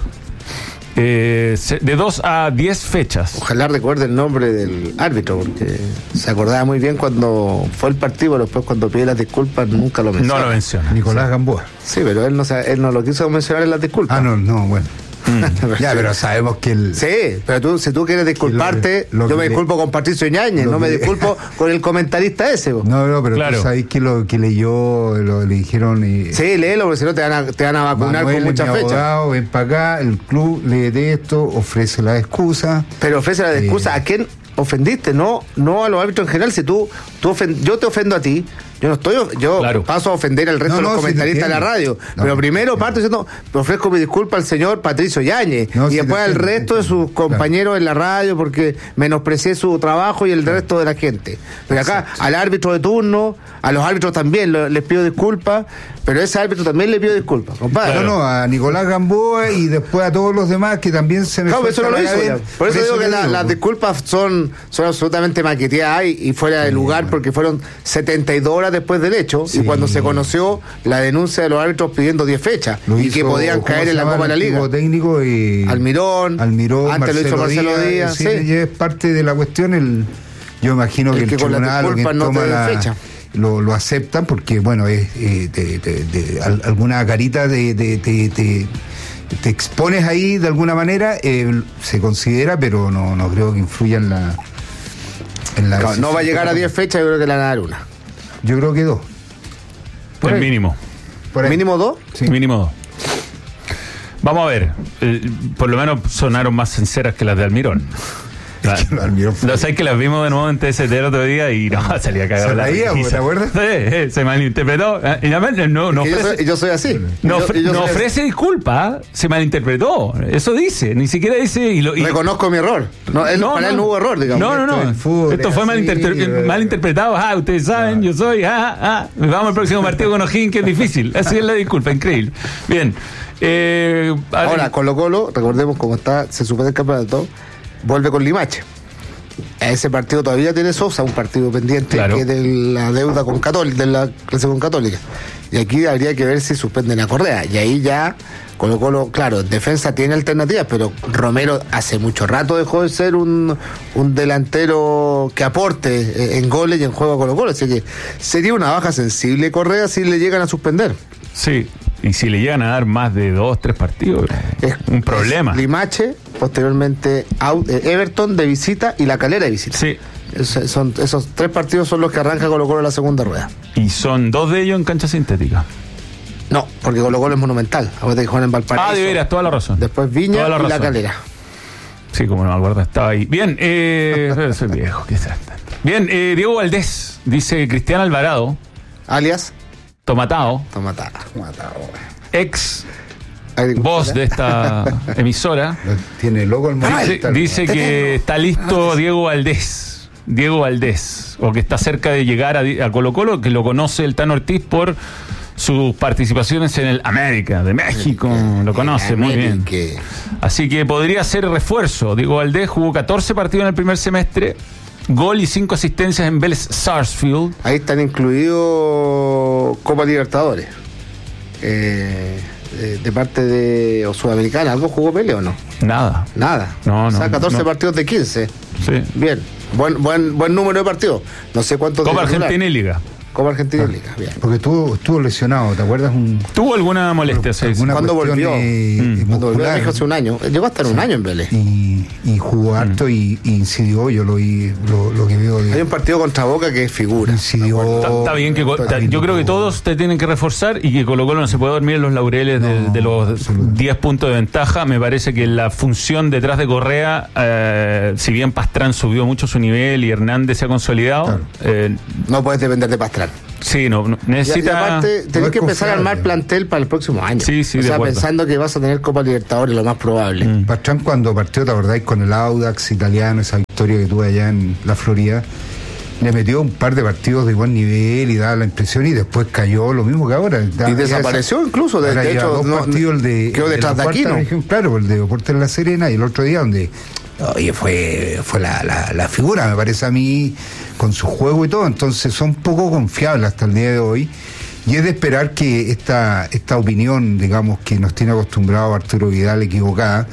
Eh, de dos a diez fechas. Ojalá recuerde el nombre del árbitro, porque se acordaba muy bien cuando fue el partido, pero después cuando pidió las disculpas nunca lo menciona. No lo menciona. Nicolás sí. Gamboa. Sí, pero él no, él no lo quiso mencionar en las disculpas. Ah, no, no, bueno. Mm. Ya, pero sabemos que el... Sí, pero tú, si tú quieres disculparte, lo, lo yo me disculpo le, con Patricio Ñañez, no me le, disculpo con el comentarista ese. Vos. No, no, pero claro. Tú sabes que lo que leyó, lo le dijeron... Y, sí, léelo, porque si no te van a, te van a vacunar Manuel, con muchas fechas. Abogado, ven para acá, el club lee de esto, ofrece la excusa. Pero ofrece la excusa, eh, ¿a quién ofendiste? No, no a los árbitros en general. Si tú, tú ofend, yo te ofendo a ti, yo no estoy, yo claro. paso a ofender al resto no, no, de los comentaristas si de la radio. No, pero primero no, parto diciendo, me ofrezco mi disculpa al señor Patricio Yáñez no, y si después al resto de sus compañeros claro. en la radio porque menosprecié su trabajo y el claro. resto de la gente. Pero acá, exacto. al árbitro de turno, a los árbitros también lo, les pido disculpas, pero ese árbitro también le pido disculpas, compadre. Claro. No, no, a Nicolás Gamboa y después a todos los demás que también se me... Claro, eso no lo hizo ya. Por eso, eso digo que la, las disculpas son, son absolutamente maqueteadas y, y fuera de lugar sí, porque fueron setenta y dos horas después del hecho sí. y cuando se conoció la denuncia de los árbitros pidiendo diez fechas lo y que podían caer en la Copa de la Liga. Técnico y Almirón, Almirón antes Marcelo lo hizo Marcelo Díaz. Díaz sí, sí. Y es parte de la cuestión, el, yo imagino el que, que el tribunal que no toma la fecha. Lo, lo aceptan porque, bueno, es eh, de, de, de, de, alguna carita de, de, de, de, te expones ahí de alguna manera, eh, se considera, pero no, no creo que influya en la... En la no, no va a llegar a diez fechas, yo creo que le van a dar una. Yo creo que dos. Por el mínimo. ¿Por ¿Mínimo dos? Sí. Mínimo dos. Vamos a ver, eh, por lo menos sonaron más sinceras que las de Almirón. No sé, que las vimos de nuevo en T S T el otro día y no, salía cagado. Se reía, ¿te acuerdas? Sí, se malinterpretó. Y no, no ofrece, yo, soy, yo soy así. No, yo, yo no soy ofrece así. disculpa, se malinterpretó. Eso dice, ni siquiera dice. Y lo, y... Reconozco mi error. No, él, no, para no. él no hubo error, digamos. No, no, no. Esto, esto fue malinterpre- malinterpretado. Ah, ustedes saben, yo soy. Ah, ah. Vamos al próximo partido con O'Higgins, que es difícil. Así es la disculpa, increíble. Bien. Eh, Ahora, Colo Colo, recordemos cómo está, se supone el campeonato, vuelve con Limache. A ese partido todavía tiene Sosa, un partido pendiente claro. que es de la deuda con Católica, de la clase con Católica. Y aquí habría que ver si suspenden a Correa. Y ahí ya Colo Colo, claro, en defensa tiene alternativas, pero Romero hace mucho rato dejó de ser un, un delantero que aporte en goles y en juego a Colo Colo. Así que sería una baja sensible Correa si le llegan a suspender. Sí, y si le llegan a dar más de dos, tres partidos, es un problema. Es Limache, posteriormente Everton de visita y La Calera de visita. Sí. Es, son, esos tres partidos son los que arranca Colo Colo en la segunda rueda. Y son dos de ellos en cancha sintética. No, porque Colo Colo es monumental. Ahora que juegan en Valparaíso. Ah, de veras, toda la razón. Después Viña la y razón. La Calera. Sí, como no me acuerdo, estaba ahí. Bien, eh, soy viejo, quizás. Bien, eh, Diego Valdés, dice Cristian Alvarado. Alias Tomatao. Tomatao. Tomatao. Ex voz de esta emisora. Tiene logo el Dice, está dice que está listo Diego Valdés. Diego Valdés. O que está cerca de llegar a, a Colo Colo, que lo conoce el Tano Ortiz por sus participaciones en el América de México. Lo conoce muy bien. Así que podría ser refuerzo. Diego Valdés jugó catorce partidos en el primer semestre. Gol y cinco asistencias en Vélez Sarsfield. Ahí están incluidos Copa Libertadores. Eh, de, de parte de o Sudamericana. ¿Algo jugó Pele o no? Nada. Nada. No, no. O sea, catorce no. partidos de quince. Sí. Bien. Buen, buen, buen número de partidos. No sé cuántos. Copa Argentina y Liga. Copa Argentina y Liga. Bien. Porque estuvo, estuvo lesionado, ¿te acuerdas? Un, ¿Tuvo alguna molestia? Sí, sí. ¿Cuándo volvió? Eh, mm. Cuando volvió a México hace un año. Llegó a estar sí. un año en Vélez. Y, y jugó harto mm. y, y incidió, yo lo vi, lo, lo que veo. De, Hay un partido contra Boca que es figura. Incidió. Está, está bien que está, yo creo que todos te tienen que reforzar y que Colo Colo no se puede dormir en los laureles no, de, de los diez puntos de ventaja. Me parece que la función detrás de Correa, eh, si bien Pastrán subió mucho su nivel y Hernández se ha consolidado, claro. eh, no puedes depender de Pastrán. Sí, no, no necesita. Y, y aparte, tenés no que empezar a armar plantel para el próximo año. Sí, sí, o de sea, acuerdo. Pensando que vas a tener Copa Libertadores, lo más probable. Mm. Pastrán, cuando partió, ¿te acordáis? Con el Audax italiano, esa victoria que tuve allá en la Florida, le metió un par de partidos de buen nivel y daba la impresión, y después cayó lo mismo que ahora. Da, y desapareció esa, incluso. De, de hecho, dos no, partidos, el de, quedó detrás de, de Aquino. Región, claro, el de Deportes de La Serena, y el otro día donde. Oye, fue fue la, la, la figura, me parece a mí, con su juego y todo. Entonces son poco confiables hasta el día de hoy. Y es de esperar que esta esta opinión, digamos, que nos tiene acostumbrado Arturo Vidal, equivocada,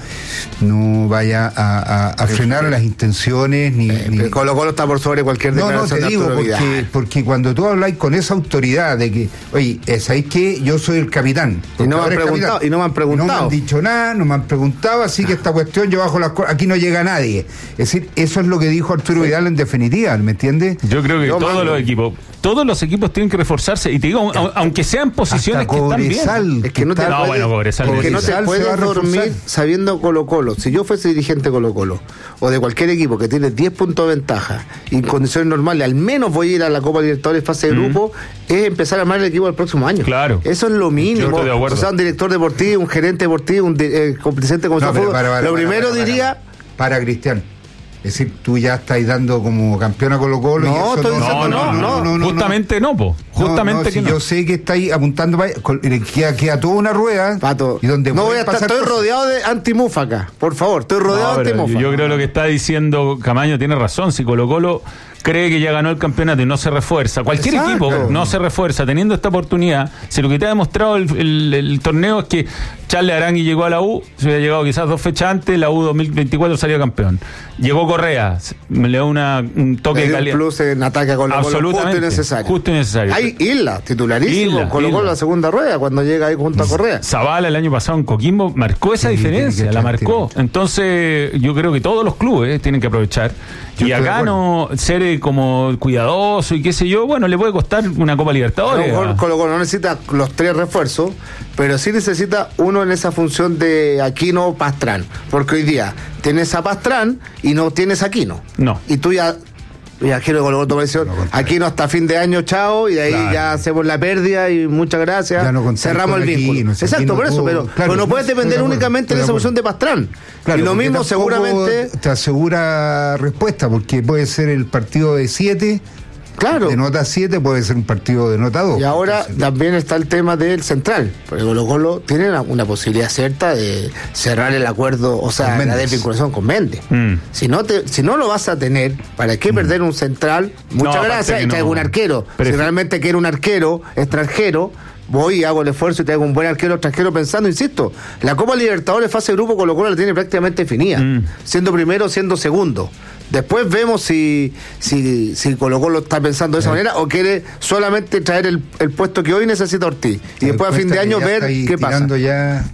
no vaya a, a, a frenar las intenciones ni, eh, ni... Colo Colo está por sobre cualquier declaración. No, no, te digo, porque, porque cuando tú hablas con esa autoridad de que, oye, ¿sabéis qué? Yo soy el capitán. Y no, me han preguntado, y no me han preguntado. No me han dicho nada, no me han preguntado, así que esta cuestión yo bajo las cosas, aquí no llega nadie. Es decir, eso es lo que dijo Arturo sí. Vidal en definitiva, ¿me entiendes? Yo creo que yo todos mando. los equipos, todos los equipos tienen que reforzarse, y te digo, aunque sean posiciones que están bien. Es que no te no, puedes, bueno, Cobresal, es que no te puedes dormir sabiendo Colo Colo. Si yo fuese dirigente Colo Colo, o de cualquier equipo que tiene diez puntos de ventaja, y en condiciones normales, al menos voy a ir a la Copa Libertadores fase de grupo, mm. es empezar a armar el equipo el próximo año. Claro. Eso es lo mínimo. O sea, un director deportivo, un gerente deportivo, un eh, complicente con no, su fútbol. Para, para, lo para, primero para, para, diría... Para, para Cristian. Es decir, tú ya estás dando como campeón a Colo Colo. No, y eso estoy diciendo no, no, no, no, no, justamente no, po. Justamente no, no, que si no. Yo sé que estáis apuntando para queda, queda toda una rueda. Pato, y donde no voy a estar, estoy cosas. rodeado de antimúfaca, por favor, estoy rodeado no, de antimúfaca. Yo creo que lo que está diciendo Camaño tiene razón. Si Colo Colo cree que ya ganó el campeonato y no se refuerza, cualquier Exacto. equipo no se refuerza teniendo esta oportunidad, si lo que te ha demostrado el, el, el torneo es que Charles Arangui llegó a la U, se había llegado quizás dos fechas antes, la U dos mil veinticuatro salió campeón. Llegó Correa, me le da una, un toque le de calidad. Un plus en ataque a Colo Colo, absolutamente, justo y necesario. Justo y necesario. Hay Isla, titularísimo, Isla, Colo Colo la segunda rueda, cuando llega ahí junto a Correa. Zavala el año pasado en Coquimbo marcó esa sí, diferencia, la marcó. Entonces yo creo que todos los clubes tienen que aprovechar. Yo y acá no ser como cuidadoso y qué sé yo, bueno, le puede costar una Copa Libertadores. A lo mejor Colo Colo no necesita los tres refuerzos, pero sí necesita uno en esa función de Aquino Pastrán, porque hoy día tienes a Pastrán y no tienes a Aquino. No. Y tú ya ya quiero Colo Colo apareció Aquino hasta fin de año, chao, y de ahí claro. ya hacemos la pérdida y muchas gracias. No cerramos el vínculo. Aquino, Exacto, Aquino por eso, pudo, pero, claro, pero no puedes depender no, únicamente de esa función de Pastrán. Claro, y lo mismo seguramente te asegura respuesta, porque puede ser el partido de siete. Claro. De nota siete puede ser un partido de nota dos. Y ahora entonces, también está el tema del central, porque Colo Colo tiene una, una posibilidad cierta de cerrar el acuerdo, o sea, la desvinculación con Méndez. Mm. Si no te, si no lo vas a tener, ¿para qué mm. perder un central? Muchas no, gracias, y traigo no. un arquero. Pero si realmente quiero un arquero extranjero, voy y hago el esfuerzo y traigo un buen arquero extranjero pensando, insisto, la Copa Libertadores fase de grupo Colo Colo la tiene prácticamente definida, mm. siendo primero, siendo segundo. Después vemos si si, si Colo Colo está pensando de esa sí. manera o quiere solamente traer el, el puesto que hoy necesita Ortiz. Y después a fin de año ver qué pasa. Ya...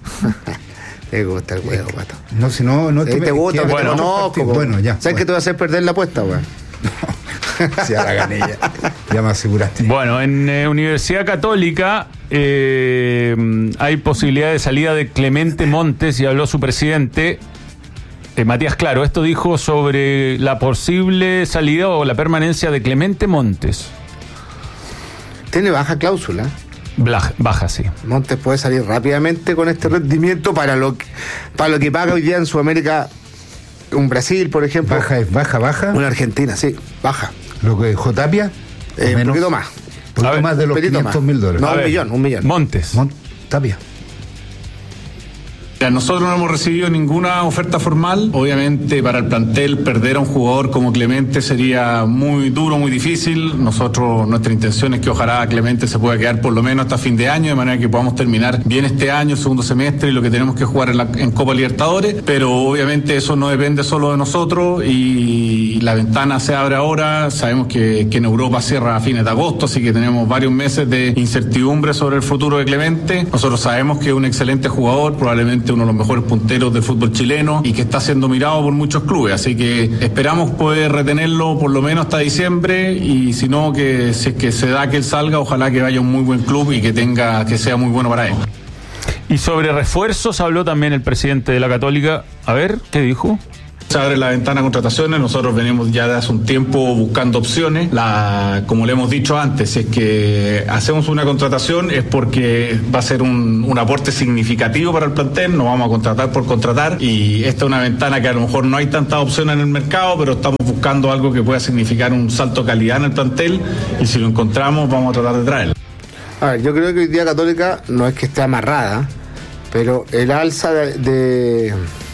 Te gusta el juego, Pato. No, si no, no sí, te, te gusta, que bueno, te conozco. Bueno, ya. ¿Sabes bueno. que te voy a hacer perder la apuesta, güey? Sí, a la gané ya. Ya me aseguraste. Bueno, en eh, Universidad Católica eh, hay posibilidad de salida de Clemente Montes y habló su presidente. Eh, Matías Claro, esto dijo sobre la posible salida o la permanencia de Clemente Montes. Tiene baja cláusula. Baja, baja, sí. Montes puede salir rápidamente con este rendimiento para lo que, para lo que paga hoy día en Sudamérica un Brasil, por ejemplo. Baja es baja, baja. Una Argentina, sí, baja. ¿Lo que dejó Tapia? Eh, un poquito más. Un poquito ver, más de los quinientos mil dólares. No, un millón, un millón. Montes. Mon- Tapia. Ya, nosotros no hemos recibido ninguna oferta formal. Obviamente para el plantel perder a un jugador como Clemente sería muy duro, muy difícil. Nosotros, nuestra intención es que ojalá Clemente se pueda quedar por lo menos hasta fin de año, de manera que podamos terminar bien este año, el segundo semestre, y lo que tenemos que jugar en, la, en Copa Libertadores. Pero obviamente eso no depende solo de nosotros y la ventana se abre ahora. Sabemos que, que en Europa cierra a fines de agosto, así que tenemos varios meses de incertidumbre sobre el futuro de Clemente. Nosotros sabemos que es un excelente jugador, probablemente uno de los mejores punteros del fútbol chileno y que está siendo mirado por muchos clubes, así que esperamos poder retenerlo por lo menos hasta diciembre, y si no, que si es que se da que él salga, ojalá que vaya a un muy buen club y que tenga, que sea muy bueno para él. Y sobre refuerzos habló también el presidente de la Católica. A ver, ¿qué dijo? Se abre la ventana de contrataciones, nosotros venimos ya de hace un tiempo buscando opciones. La, como le hemos dicho antes, si es que hacemos una contratación es porque va a ser un, un aporte significativo para el plantel, no vamos a contratar por contratar, y esta es una ventana que a lo mejor no hay tantas opciones en el mercado, pero estamos buscando algo que pueda significar un salto de calidad en el plantel, y si lo encontramos vamos a tratar de traerlo. A ver, yo creo que hoy día Católica no es que esté amarrada, pero el alza de... de...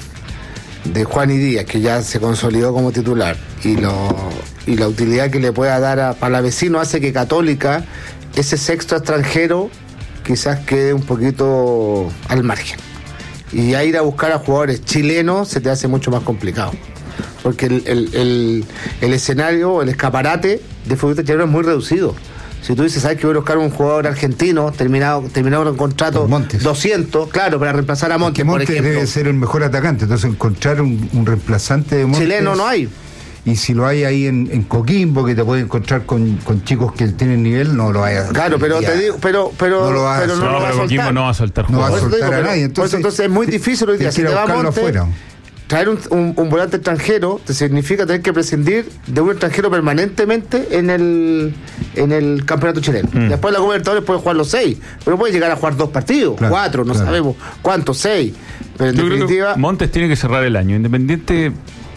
de Juan y Díaz, que ya se consolidó como titular, y lo y la utilidad que le pueda dar a Palavecino hace que Católica, ese sexto extranjero, quizás quede un poquito al margen. Y ya ir a buscar a jugadores chilenos se te hace mucho más complicado. Porque el, el, el, el escenario, el escaparate de futbolista chileno es muy reducido. Si tú dices, ¿sabes que voy a buscar un jugador argentino terminado terminado en contrato doscientos? Claro, para reemplazar a Montes, Montes por ejemplo. debe ser el mejor atacante, entonces encontrar un, un reemplazante de Montes... Chileno no hay. Y si lo hay ahí en, en Coquimbo, que te puedes encontrar con, con chicos que tienen nivel, no lo hay. Claro, pero ya, te digo, pero, pero, no lo va pero a, no no, lo va a pero soltar. Coquimbo no va a soltar no va a jugadores. soltar Digo, a pero, nadie. Entonces, entonces es muy difícil hoy día. Si te va Montes, afuera. traer un, un, un volante extranjero te significa tener que prescindir de un extranjero permanentemente en el en el campeonato chileno. Mm. Después la Copa Libertadores puede jugar los seis, pero puede llegar a jugar dos partidos, claro, cuatro, no claro. sabemos cuántos, seis. Pero en Yo definitiva, creo que Montes tiene que cerrar el año. Independiente,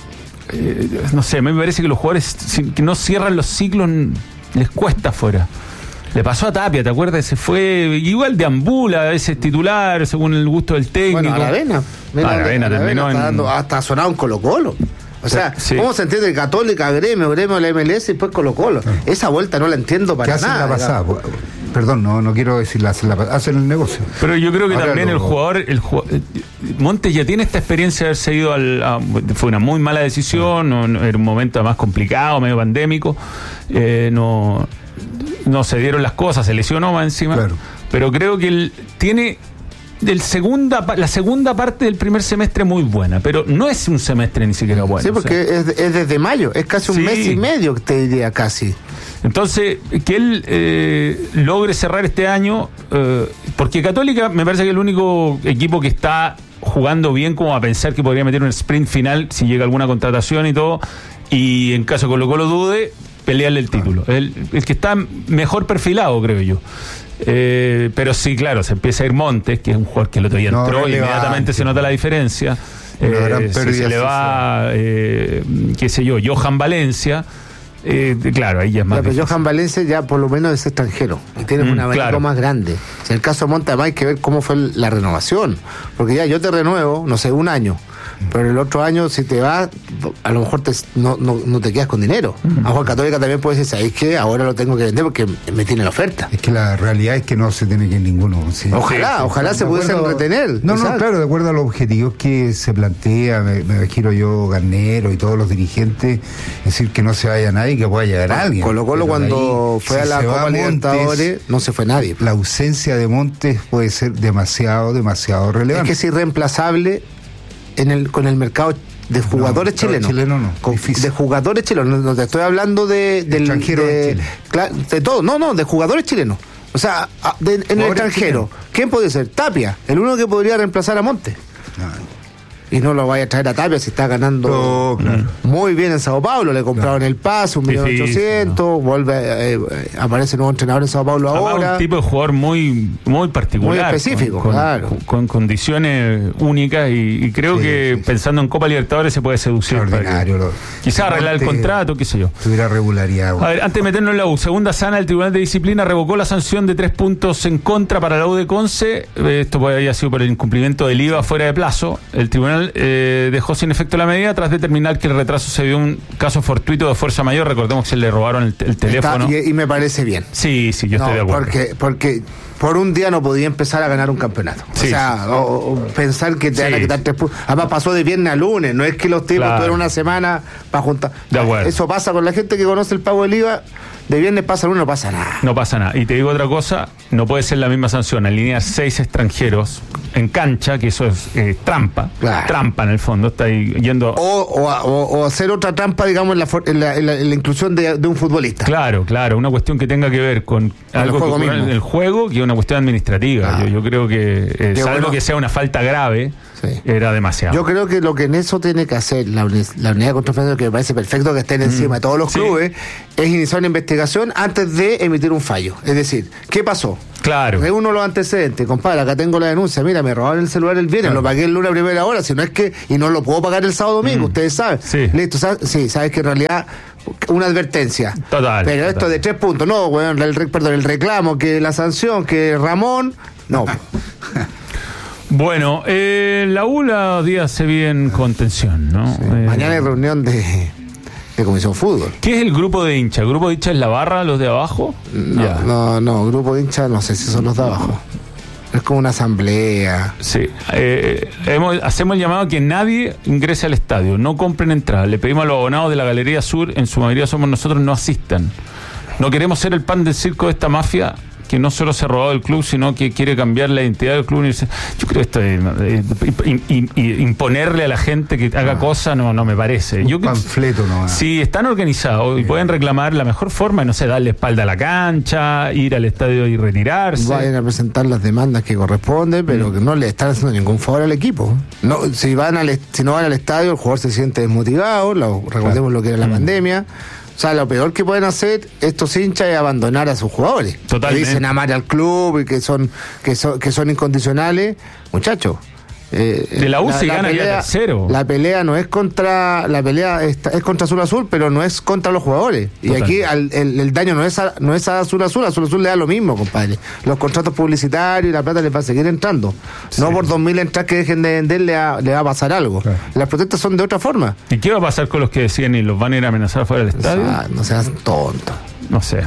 eh, no sé, a mí me parece que los jugadores que no cierran los ciclos les cuesta afuera. Le pasó a Tapia, ¿te acuerdas? Se fue igual de ambula, a veces titular, según el gusto del técnico. Bueno, Aravena. Mira, Aravena, Aravena terminó está en... dando, hasta ha sonado en Colo-Colo. O sea, sí. ¿cómo se entiende Católica, Gremio, Gremio, la M L S y después Colo-Colo? Ah. Esa vuelta no la entiendo para ¿Qué nada. ¿Qué hacen la pasada? Perdón, no no quiero decir la, la hacen el negocio. Pero yo creo que Ahora también lo... el jugador, el jugador, Montes ya tiene esta experiencia de haberse ido al... A, fue una muy mala decisión, no, no, era un momento más complicado, medio pandémico, eh, no... no se dieron las cosas, se lesionó más encima, claro. Pero creo que él tiene del segunda, la segunda parte del primer semestre muy buena, pero no es un semestre ni siquiera bueno. Sí, porque o sea, es, es desde mayo, es casi un sí. mes y medio, te diría casi. Entonces, que él eh, logre cerrar este año, eh, porque Católica me parece que es el único equipo que está jugando bien como a pensar que podría meter un sprint final si llega alguna contratación y todo, y en caso de Colo-Colo dude, pelearle el título. El, el que está mejor perfilado, creo yo. Eh, pero sí, claro, se empieza a ir Montes, que es un jugador que el otro día no, entró y inmediatamente se nota la diferencia. Eh, si se le va, eh, qué sé yo, Johan Valencia, eh, claro, ahí ya es más. Ya, pero Johan Valencia ya por lo menos es extranjero y tiene mm, un abanico claro. más grande. En el caso de Montes, además hay que ver cómo fue la renovación, porque ya yo te renuevo, no sé, un año. Pero el otro año, si te vas, a lo mejor te, no, no, no te quedas con dinero. Uh-huh. A Juan Católica también puede decir, ¿sabes qué? Ahora lo tengo que vender porque me tiene la oferta. Es que la realidad es que no se tiene que ir ninguno. Sí. Ojalá, sí, ojalá sí, se pudiese retener. No, no, claro, de acuerdo a los objetivos que se plantea, me, me giro yo, Garnero y todos los dirigentes, es decir, que no se vaya nadie, que pueda llegar bueno, alguien. Colo-Colo cuando ahí, fue si a la Copa Libertadores, no se fue nadie. La ausencia de Montes puede ser demasiado, demasiado relevante. Es que es irreemplazable en el con el mercado de jugadores no, chilenos. Chileno no, con, de jugadores chilenos. No te estoy hablando de del extranjero de, en Chile. De todo, no, no, de jugadores chilenos. O sea, de, en el extranjero. Chileno. ¿Quién puede ser? Tapia, el único que podría reemplazar a Montes. No. Y no lo vaya a traer a Tapia si está ganando oh, claro. muy bien en Sao Paulo. Le compraron claro. el pase, un millón ochocientos, ¿no? Vuelve, eh, aparece nuevo entrenador en Sao Paulo Además, ahora. Un tipo de jugador muy, muy particular. Muy específico, con, claro. Con, con condiciones únicas y, y creo sí, que sí, pensando sí. en Copa Libertadores se puede seducir. Extraordinario. Quizás arreglar el contrato, qué sé yo. Tuviera regularidad. Bueno. A ver, antes de meternos en la U, segunda sana, el Tribunal de Disciplina revocó la sanción de tres puntos en contra para la U de Conce. Esto había sido por el incumplimiento del I V A fuera de plazo. El tribunal eh, dejó sin efecto la medida tras determinar que el retraso se dio un caso fortuito de fuerza mayor. Recordemos que se le robaron el, el teléfono. Está, y, y me parece bien. Sí, sí, yo no, estoy de acuerdo. Porque, porque por un día no podía empezar a ganar un campeonato. Sí, o sea, sí. o, o pensar que te sí. van a quitar tres puntos. Además pasó de viernes a lunes. No es que los tipos claro. tuvieron una semana para juntar. De acuerdo. Eso pasa con la gente que conoce el pago del I V A. De viernes pasa el lunes, no pasa nada. No pasa nada. Y te digo otra cosa, no puede ser la misma sanción. Alinear seis extranjeros en cancha, que eso es eh, trampa. Claro. Trampa en el fondo. Está ahí yendo. O, o, o, o hacer otra trampa, digamos, en la, en la, en la, en la inclusión de, de un futbolista. Claro, claro. Una cuestión que tenga que ver con, con algo el juego que en el juego, que es una cuestión administrativa. Ah. Yo, yo creo que, eh, salvo bueno. que sea una falta grave. Sí. Era demasiado. Yo creo que lo que en eso tiene que hacer la, uni- la unidad de control, que me parece perfecto que estén encima mm. de todos los sí. clubes, es iniciar una investigación antes de emitir un fallo. Es decir, ¿qué pasó? Claro. Reúno los antecedentes, compadre, acá tengo la denuncia, mira, me robaron el celular el viernes, claro. lo pagué el lunes a primera hora, si no es que, y no lo puedo pagar el sábado domingo, mm. ustedes saben. Sí. Listo, ¿sabes? Sí, sabes que en realidad una advertencia. Total. Pero total. esto de tres puntos, no, bueno, el, perdón, el reclamo, que la sanción, que Ramón, no. Bueno, eh, la U los días se vienen con tensión, ¿no? Sí. Eh, Mañana hay reunión de, de Comisión Fútbol. ¿Qué es el grupo de hinchas? ¿El grupo de hinchas es la barra, los de abajo? No, ya. no, no, grupo de hinchas no sé si son los de abajo. Es como una asamblea. Sí. Eh, hemos, hacemos el llamado a que nadie ingrese al estadio, no compren entradas. Le pedimos a los abonados de la Galería Sur, en su mayoría somos nosotros, no asistan. No queremos ser el pan del circo de esta mafia que no solo se ha robado el club, sino que quiere cambiar la identidad del club. Yo creo que esto es, eh, in, in, imponerle a la gente que haga ah, cosas no, no me parece. Un Yo, panfleto no. Sí, están organizados y sí. pueden reclamar la mejor forma, no sé, darle espalda a la cancha, ir al estadio y retirarse. Vayan a presentar las demandas que corresponden, pero mm. que no le están haciendo ningún favor al equipo. No, si van al, si no van al estadio, el jugador se siente desmotivado, lo, recordemos claro. lo que era la mm. pandemia. O sea, lo peor que pueden hacer estos hinchas es abandonar a sus jugadores. Totalmente. Que dicen amar al club y que son que son, que son incondicionales. Muchachos. Eh, de la U se gana ya tercero. La pelea no es contra la pelea es, es contra Azul Azul, pero no es contra los jugadores. Total. Y aquí al, el, el daño no es a, no es a Azul Azul, a Azul Azul le da lo mismo, compadre. Los contratos publicitarios y la plata les va a seguir entrando. Sí. No por dos mil entradas que dejen de vender le va, le va a pasar algo. Claro. Las protestas son de otra forma. ¿Y qué va a pasar con los que decían y los van a ir a amenazar fuera del estadio? O sea, no seas tonto. No sé.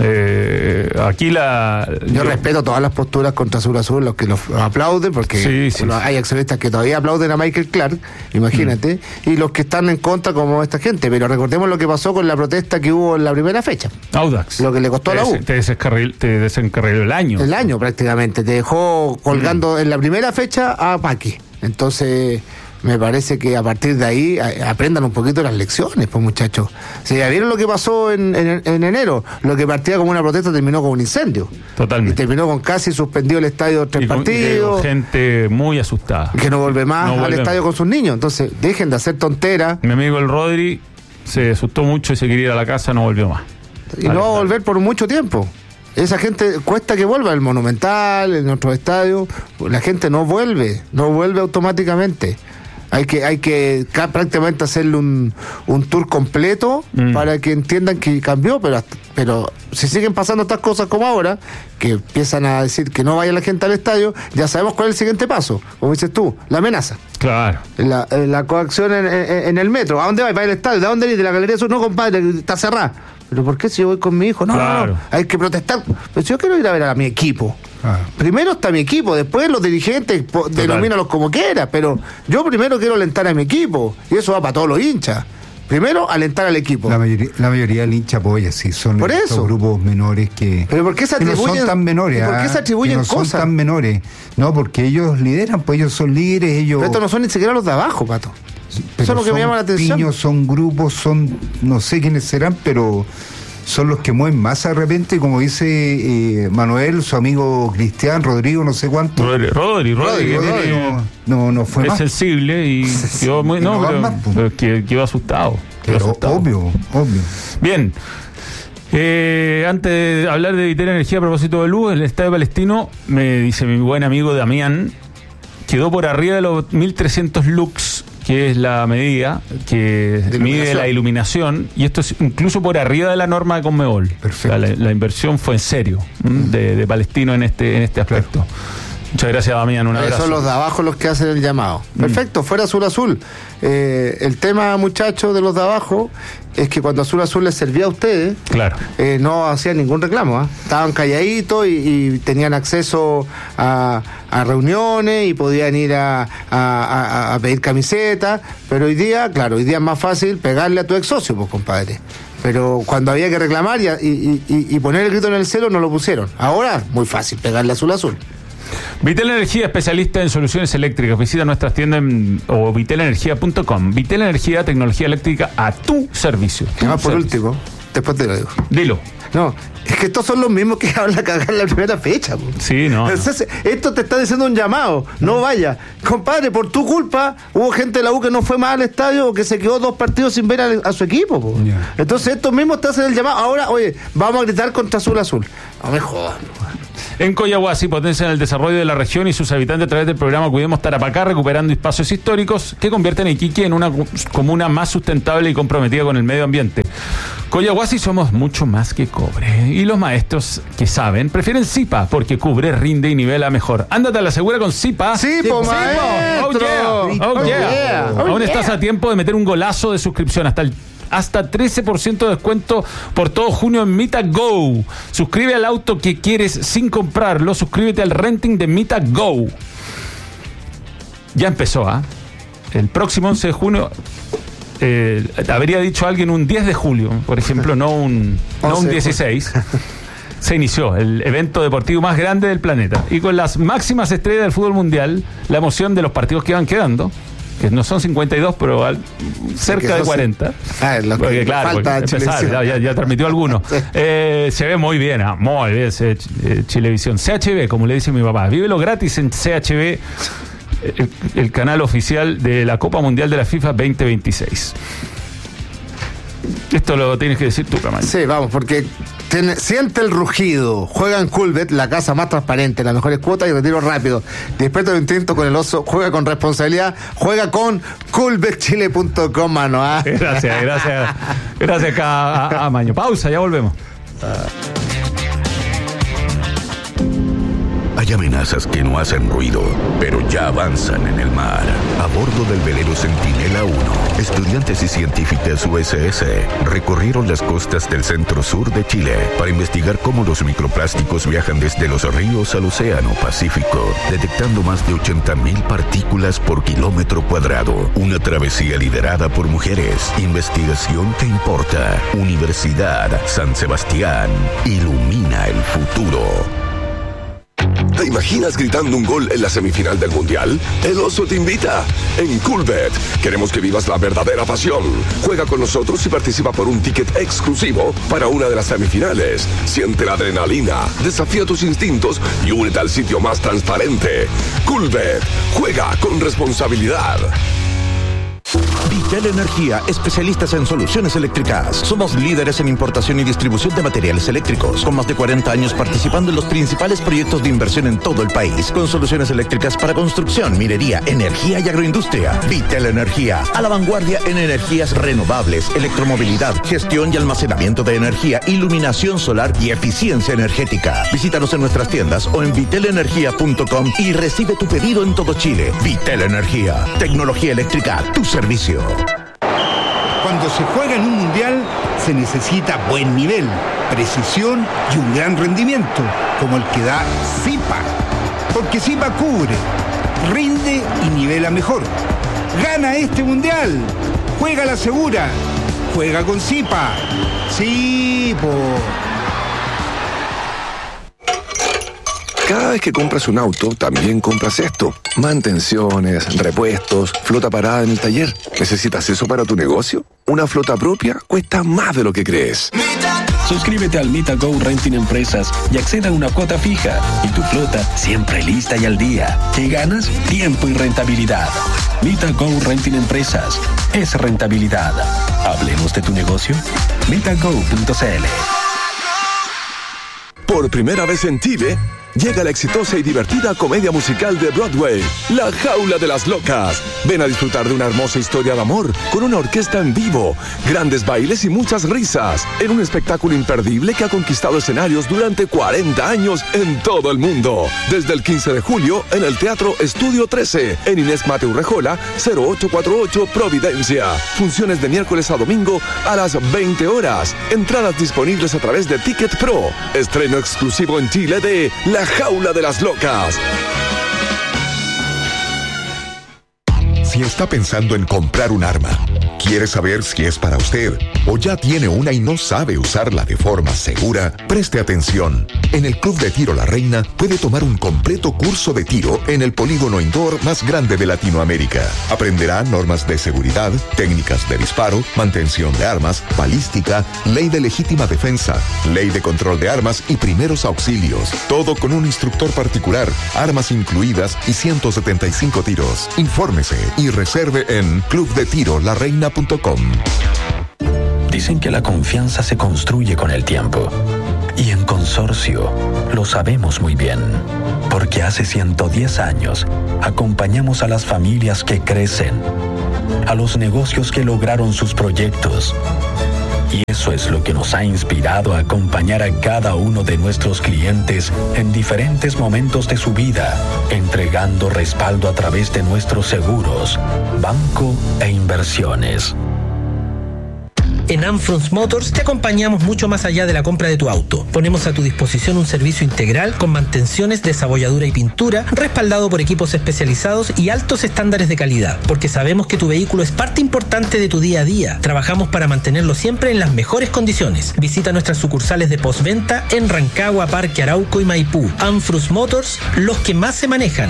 Eh, aquí la. Yo, yo respeto todas las posturas contra Azul Azul, los que los aplauden, porque sí, sí, bueno, sí. hay accionistas que todavía aplauden a Michael Clark, imagínate, mm. y los que están en contra, como esta gente. Pero recordemos lo que pasó con la protesta que hubo en la primera fecha. Audax. Lo que le costó te a la U. Te, desencarriló, te desencarriló el año. El año prácticamente. Te dejó colgando mm. en la primera fecha a Paqui. Entonces. Me parece que a partir de ahí a, aprendan un poquito las lecciones, pues muchachos. Si ya vieron lo que pasó en, en, en enero, lo que partía como una protesta terminó con un incendio. Totalmente. Y terminó con casi suspendido el estadio tres y con, partidos. Y gente muy asustada. Que no vuelve más no al vuelve estadio más. Con sus niños. Entonces, dejen de hacer tonteras. Mi amigo el Rodri se asustó mucho y se quería ir a la casa, no volvió más. Y vale, no va a volver por mucho tiempo. Esa gente cuesta que vuelva al Monumental, en otros estadios. La gente no vuelve, no vuelve automáticamente. Hay que hay que prácticamente hacerle un, un tour completo mm. para que entiendan que cambió, pero pero si siguen pasando estas cosas como ahora, que empiezan a decir que no vaya la gente al estadio, ya sabemos cuál es el siguiente paso, como dices tú, la amenaza. Claro. La, la coacción en, en, en el metro. ¿A dónde va? ¿Para el estadio? ¿De dónde vienes? ¿De la Galería Sur? No, compadre, está cerrada. ¿Pero por qué si yo voy con mi hijo? No, claro. no, no, hay que protestar. Pero yo quiero ir a ver a mi equipo. Ah. Primero está mi equipo, después los dirigentes po- denomínalos como quieras, pero yo primero quiero alentar a mi equipo, y eso va para todos los hinchas. Primero, alentar al equipo. La mayoría, la mayoría del hincha apoya, sí, son Por estos eso. grupos menores que, ¿Pero por qué se que no son tan menores. ¿Por qué se atribuyen ah, no cosas? son tan menores. No, porque ellos lideran, pues ellos son líderes, ellos... Pero estos no son ni siquiera los de abajo, Pato. Pero eso es lo que me llama la atención. Piños, son grupos, son, no sé quiénes serán, pero son los que mueven más de repente, como dice eh, Manuel, su amigo Cristian, Rodrigo, no sé cuánto. Rodri, Rodri, Rodri, Rodri, Rodri no, no, no fue es más. sensible y quedó muy, no, no pero, más, pero que- quedó asustado. Quedó Pero asustado. obvio, obvio. Bien. Eh, antes de hablar de Vitel Energía a propósito de luz, el Estadio Palestino, me dice mi buen amigo Damián, quedó por arriba de los mil trescientos lux, que es la medida que mide iluminación. la iluminación, y esto es incluso por arriba de la norma de Conmebol. Perfecto. O sea, la, la inversión fue en serio, ¿m? de, de Palestino en este, en este aspecto. Muchas gracias, Damián, un Eh, abrazo. son los de abajo los que hacen el llamado. Perfecto, fuera Azul Azul. Eh, el tema, muchachos, de los de abajo es que cuando Azul Azul les servía a ustedes, Claro. eh, no hacían ningún reclamo. ¿ah? Estaban calladitos y, y tenían acceso a, a reuniones y podían ir a, a- a- a pedir camisetas. Pero hoy día, claro, hoy día es más fácil pegarle a tu ex socio, pues, compadre. Pero cuando había que reclamar y, y- y- y poner el grito en el cielo, no lo pusieron. Ahora, muy fácil pegarle a Azul Azul. Vitel Energía, especialista en soluciones eléctricas. Visita nuestras tiendas en, o vitel energía punto com. Vitel Energía, tecnología eléctrica a tu servicio. Tu Además, por servicio. último, después te lo digo. Dilo. No, es que estos son los mismos que hablan cagar en la primera fecha. Po. Sí, no. no. Entonces, esto te está diciendo un llamado. No vaya. Compadre, por tu culpa, hubo gente de la U que no fue más al estadio o que se quedó dos partidos sin ver a, a su equipo. Po. Ya. Entonces, estos mismos te hacen el llamado. Ahora, oye, vamos a gritar contra Azul Azul. No me jodas. En Coyahuasi potencian el desarrollo de la región y sus habitantes a través del programa Cuidemos Tarapacá, recuperando espacios históricos que convierten a Iquique en una cu- comuna más sustentable y comprometida con el medio ambiente. Coyahuasi somos mucho más que cobre. Y los maestros que saben prefieren Zipa porque cubre, rinde y nivela mejor. Ándate a la segura con Zipa. Sí, po, po. maestro. Oh yeah. Oh, Oh, yeah. yeah. Oh, Aún yeah. estás a tiempo de meter un golazo de suscripción hasta el hasta trece por ciento de descuento por todo junio en Mita Go. Suscribe al auto que quieres sin comprarlo. Suscríbete al renting de Mita Go. Ya empezó, ¿ah? El próximo once de junio. Eh, habría dicho alguien un diez de julio, por ejemplo, no un, no un once de dieciséis. Se inició el evento deportivo más grande del planeta. Y con las máximas estrellas del fútbol mundial, la emoción de los partidos que van quedando, que no son cincuenta y dos, pero al- cerca Que de eso cuarenta. sí. Ah, lo que Porque, claro, falta porque en empezar, Chilevisión. ya, ya transmitió alguno. Sí. Eh, se ve muy bien, ah, muy bien ese, eh, Chilevisión. C H B, como le dice mi papá. Vívelo gratis en C H B, el, el canal oficial de la Copa Mundial de la FIFA veinte veintiséis. Esto lo tienes que decir tú, Camaño. Sí, vamos, porque tiene- siente el rugido. Juega en Coolbet, la casa más transparente, las mejores cuotas y retiro rápido. Despierta tu instinto con el oso, juega con responsabilidad, juega con coolbet chile punto com, mano. ¿ah? Gracias, gracias. Gracias acá a, a Maño. Pausa, ya volvemos. Hay amenazas que no hacen ruido, pero ya avanzan en el mar. A bordo del velero Centinela uno, estudiantes y científicas U S S recorrieron las costas del centro-sur de Chile para investigar cómo los microplásticos viajan desde los ríos al océano Pacífico, detectando más de ochenta mil partículas por kilómetro cuadrado. Una travesía liderada por mujeres. Investigación que importa. Universidad San Sebastián. Ilumina el futuro. ¿Te imaginas gritando un gol en la semifinal del Mundial? El Oso te invita. En Coolbet queremos que vivas la verdadera pasión. Juega con nosotros y participa por un ticket exclusivo para una de las semifinales. Siente la adrenalina, desafía tus instintos y únete al sitio más transparente. Coolbet. Juega con responsabilidad. Vitel Energía, especialistas en soluciones eléctricas. Somos líderes en importación y distribución de materiales eléctricos, con más de cuarenta años participando en los principales proyectos de inversión en todo el país, con soluciones eléctricas para construcción, minería, energía y agroindustria. Vitel Energía, a la vanguardia en energías renovables, electromovilidad, gestión y almacenamiento de energía, iluminación solar y eficiencia energética. Visítanos en nuestras tiendas o en vitel energía punto com y recibe tu pedido en todo Chile. Vitel Energía, tecnología eléctrica a tu servicio. Cuando se juega en un mundial, se necesita buen nivel, precisión y un gran rendimiento, como el que da Zipa. Porque Zipa cubre, rinde y nivela mejor. Gana este mundial. Juega la segura. Juega con Zipa. Sí, po. Cada vez que compras un auto, también compras esto. Mantenciones, repuestos, flota parada en el taller. ¿Necesitas eso para tu negocio? Una flota propia cuesta más de lo que crees. Suscríbete al MitaGo Renting Empresas y acceda a una cuota fija. Y tu flota siempre lista y al día. ¿Qué ganas? Tiempo y rentabilidad. MitaGo Renting Empresas. Es rentabilidad. Hablemos de tu negocio. mitago punto c l. Por primera vez en Chile, llega la exitosa y divertida comedia musical de Broadway, La Jaula de las Locas. Ven a disfrutar de una hermosa historia de amor con una orquesta en vivo, grandes bailes y muchas risas, en un espectáculo imperdible que ha conquistado escenarios durante cuarenta años en todo el mundo. Desde el quince de julio en el Teatro Estudio trece, en Inés Mateu Rejola, cero ocho cuatro ocho Providencia. Funciones de miércoles a domingo a las veinte horas. Entradas disponibles a través de Ticket Pro. Estreno exclusivo en Chile de La Jaula de las Locas. Si está pensando en comprar un arma, quiere saber si es para usted o ya tiene una y no sabe usarla de forma segura, preste atención. En el Club de Tiro La Reina puede tomar un completo curso de tiro en el polígono indoor más grande de Latinoamérica. Aprenderá normas de seguridad, técnicas de disparo, mantención de armas, balística, ley de legítima defensa, ley de control de armas y primeros auxilios. Todo con un instructor particular, armas incluidas y ciento setenta y cinco tiros. Infórmese y reserve en club de tiro la reina punto com. Dicen que la confianza se construye con el tiempo. Y en Consorcio lo sabemos muy bien. Porque hace ciento diez años acompañamos a las familias que crecen, a los negocios que lograron sus proyectos. Y eso es lo que nos ha inspirado a acompañar a cada uno de nuestros clientes en diferentes momentos de su vida, entregando respaldo a través de nuestros seguros, banco e inversiones. En Amfrons Motors te acompañamos mucho más allá de la compra de tu auto. Ponemos a tu disposición un servicio integral con mantenciones, desabolladura y pintura, respaldado por equipos especializados y altos estándares de calidad, porque sabemos que tu vehículo es parte importante de tu día a día. Trabajamos para mantenerlo siempre en las mejores condiciones. Visita nuestras sucursales de postventa en Rancagua, Parque Arauco y Maipú. Amfrons Motors, los que más se manejan.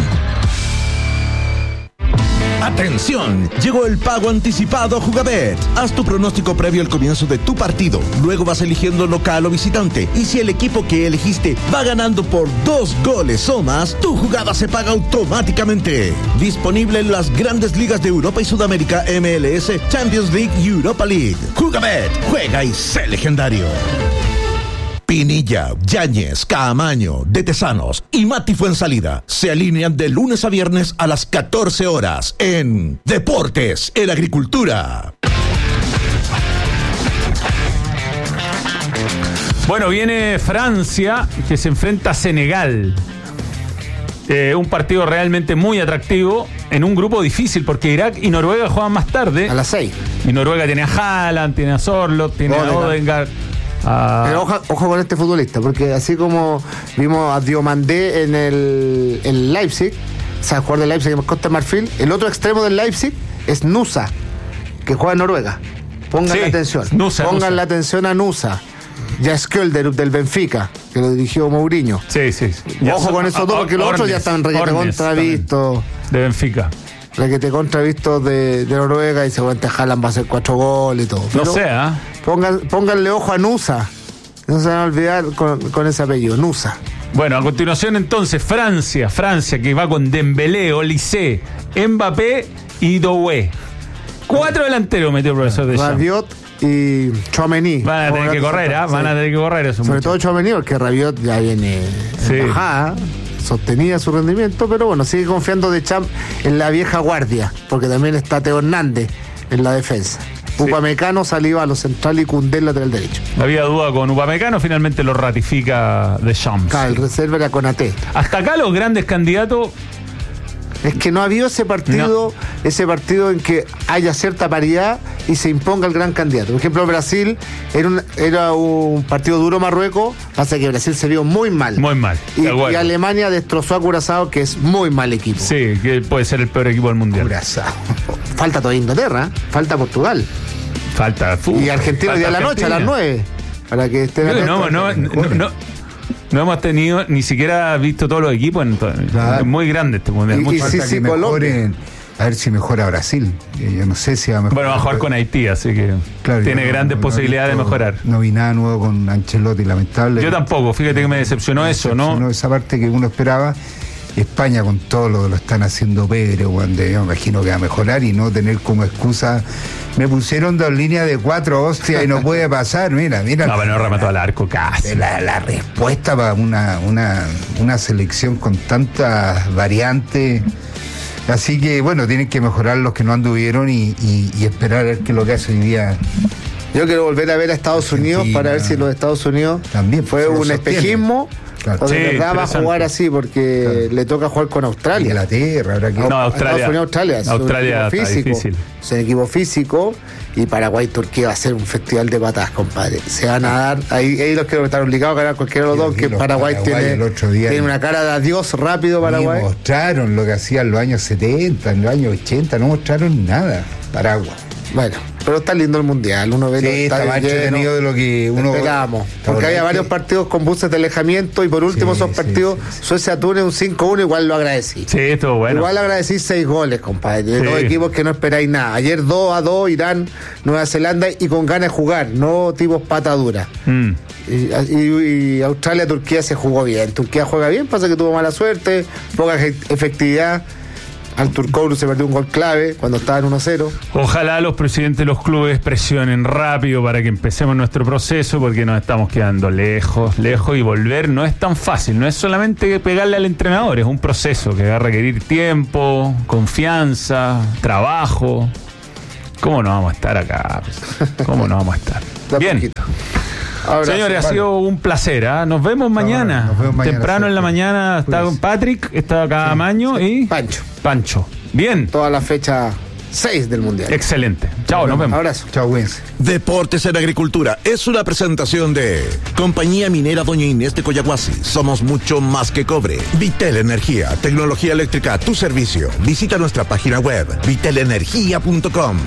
¡Atención! Llegó el pago anticipado a Jugabet. Haz tu pronóstico previo al comienzo de tu partido. Luego vas eligiendo local o visitante. Y si el equipo que elegiste va ganando por dos goles o más, tu jugada se paga automáticamente. Disponible en las grandes ligas de Europa y Sudamérica, M L S, Champions League y Europa League. Jugabet, juega y sé legendario. Pinilla, Yáñez, Caamaño, De Tesanos y Mati Fuensalida se alinean de lunes a viernes a las catorce horas en Deportes en Agricultura. Bueno, viene Francia, que se enfrenta a Senegal. Eh, un partido realmente muy atractivo en un grupo difícil, porque Irak y Noruega juegan más tarde. A las seis. Y Noruega tiene a Haaland, tiene a Sorloth, tiene Odegaard. a Odegaard. Ah. Pero ojo, ojo con este futbolista, porque así como vimos a Diomandé en el, el Leipzig, o sea, el jugador del Leipzig en Costa de Marfil, el otro extremo del Leipzig es Nusa, que juega en Noruega. Pongan sí, la atención. Nusa, Pongan Nusa. la atención a Nusa. Jaskjöld del, del Benfica, que lo dirigió Mourinho. Sí, sí. sí. Ojo con esos dos, porque los otros ya están requete contravistos. De Benfica. Requete contravistos de, de Noruega y seguramente Haaland va a hacer cuatro goles y todo. Pero no sé, ¿ah? ¿eh? Pongan, pónganle ojo a Nusa. No se van a olvidar con, con ese apellido, Nusa. Bueno, a continuación entonces, Francia, Francia que va con Dembélé, Olysée, Mbappé y Doué. Cuatro delanteros metió el profesor de Rabiot y Tchouaméni. Van a tener que correr, ¿ah? ¿eh? Van a tener que correr eso. Sobre mucho. todo Tchouaméni, porque Rabiot ya viene sí. en bajada, sostenía su rendimiento, pero bueno, sigue confiando de Champ en la vieja guardia, porque también está Teo Hernández en la defensa. Sí. Upamecano salió a los centrales y Koundé el lateral derecho. Había duda con Upamecano, finalmente lo ratifica Deschamps. Claro, el reserva era Konaté. Hasta acá los grandes candidatos. Es que no ha habido ese partido, no. ese partido en que haya cierta paridad y se imponga el gran candidato. Por ejemplo, Brasil era un, era un partido duro Marruecos, pasa que Brasil se vio muy mal. Muy mal. Y, y Alemania destrozó a Curazao, que es muy mal equipo. Sí, que puede ser el peor equipo del mundial. Curazao. Falta toda Inglaterra, falta Portugal. Falta fútbol. Y Argentina hoy día a la noche, a las nueve. Para que estén atentos. No, no, no, no, no hemos tenido, ni siquiera visto todos los equipos. En, claro. Es muy grande este mundial. Y, y sí, sí, que mejoren, a ver si mejora Brasil. Eh, yo no sé si va a mejorar. Bueno, va a jugar con Haití, así que claro, tiene no, grandes no, posibilidades no visto, de mejorar. No vi nada nuevo con Ancelotti, lamentable. Yo tampoco, fíjate que me decepcionó me eso, decepcionó ¿no? Esa parte que uno esperaba. España con todo lo que lo están haciendo Pedro, cuando yo me imagino que va a mejorar y no tener como excusa. Me pusieron dos líneas de cuatro, hostia, y no puede pasar, mira, mira. No, pero no remató al arco casi. La, la respuesta para una, una, una selección con tantas variantes. Así que, bueno, tienen que mejorar los que no anduvieron y, y, y esperar a ver qué es lo que hace hoy día. Yo quiero volver a ver a Estados Argentina, Unidos para ver si los Estados Unidos también fue un espejismo. Claro. O de sí, verdad va a jugar así porque claro. le toca jugar con Australia. Inglaterra, ahora que no, Australia. Unidos, Australia, es Australia un equipo físico, difícil. Es un equipo físico y Paraguay Turquía va a ser un festival de patadas, compadre. Se van a dar, ahí, ahí los quiero estar obligados a ganar cualquiera de los dos, que Paraguay, Paraguay tiene, otro día tiene una cara de adiós rápido Paraguay. Y mostraron lo que hacían en los años setenta, en los años ochenta, no mostraron nada. Paraguay. Bueno, pero está lindo el mundial, uno ve sí, está más entretenido de lo que uno esperábamos, porque había varios partidos con buses de alejamiento y por último sí, esos partidos, sí, sí, sí. Suecia-Túnez un cinco uno, igual lo agradecí. Sí, estuvo bueno. Igual agradecí seis goles, compadre, de sí. dos equipos que no esperáis nada. Ayer dos a dos, Irán, Nueva Zelanda y con ganas de jugar, no tipos pata dura. Mm. Y, y, y Australia, Turquía se jugó bien. Turquía juega bien, pasa que tuvo mala suerte, poca efectividad. Al Turcoğlu se perdió un gol clave cuando estaba en uno cero. Ojalá los presidentes de los clubes presionen rápido para que empecemos nuestro proceso, porque nos estamos quedando lejos, lejos, y volver no es tan fácil. No es solamente pegarle al entrenador, es un proceso que va a requerir tiempo, confianza, trabajo. ¿Cómo no vamos a estar acá? ¿Cómo no vamos a estar? Bien. Abrazo, señores, vale. Ha sido un placer, ¿eh? Nos vemos mañana. No, nos vemos mañana temprano en la mañana está con Patrick, está acá sí, Maño sí. y Pancho. Pancho. Bien. Toda la fecha seis del Mundial. Excelente. Chao, nos, nos vemos. Abrazo. Chao, cuídense. Deportes en Agricultura es una presentación de Compañía Minera Doña Inés de Coyahuasi. Somos mucho más que cobre. Vitel Energía, tecnología eléctrica a tu servicio. Visita nuestra página web vitel energía punto com.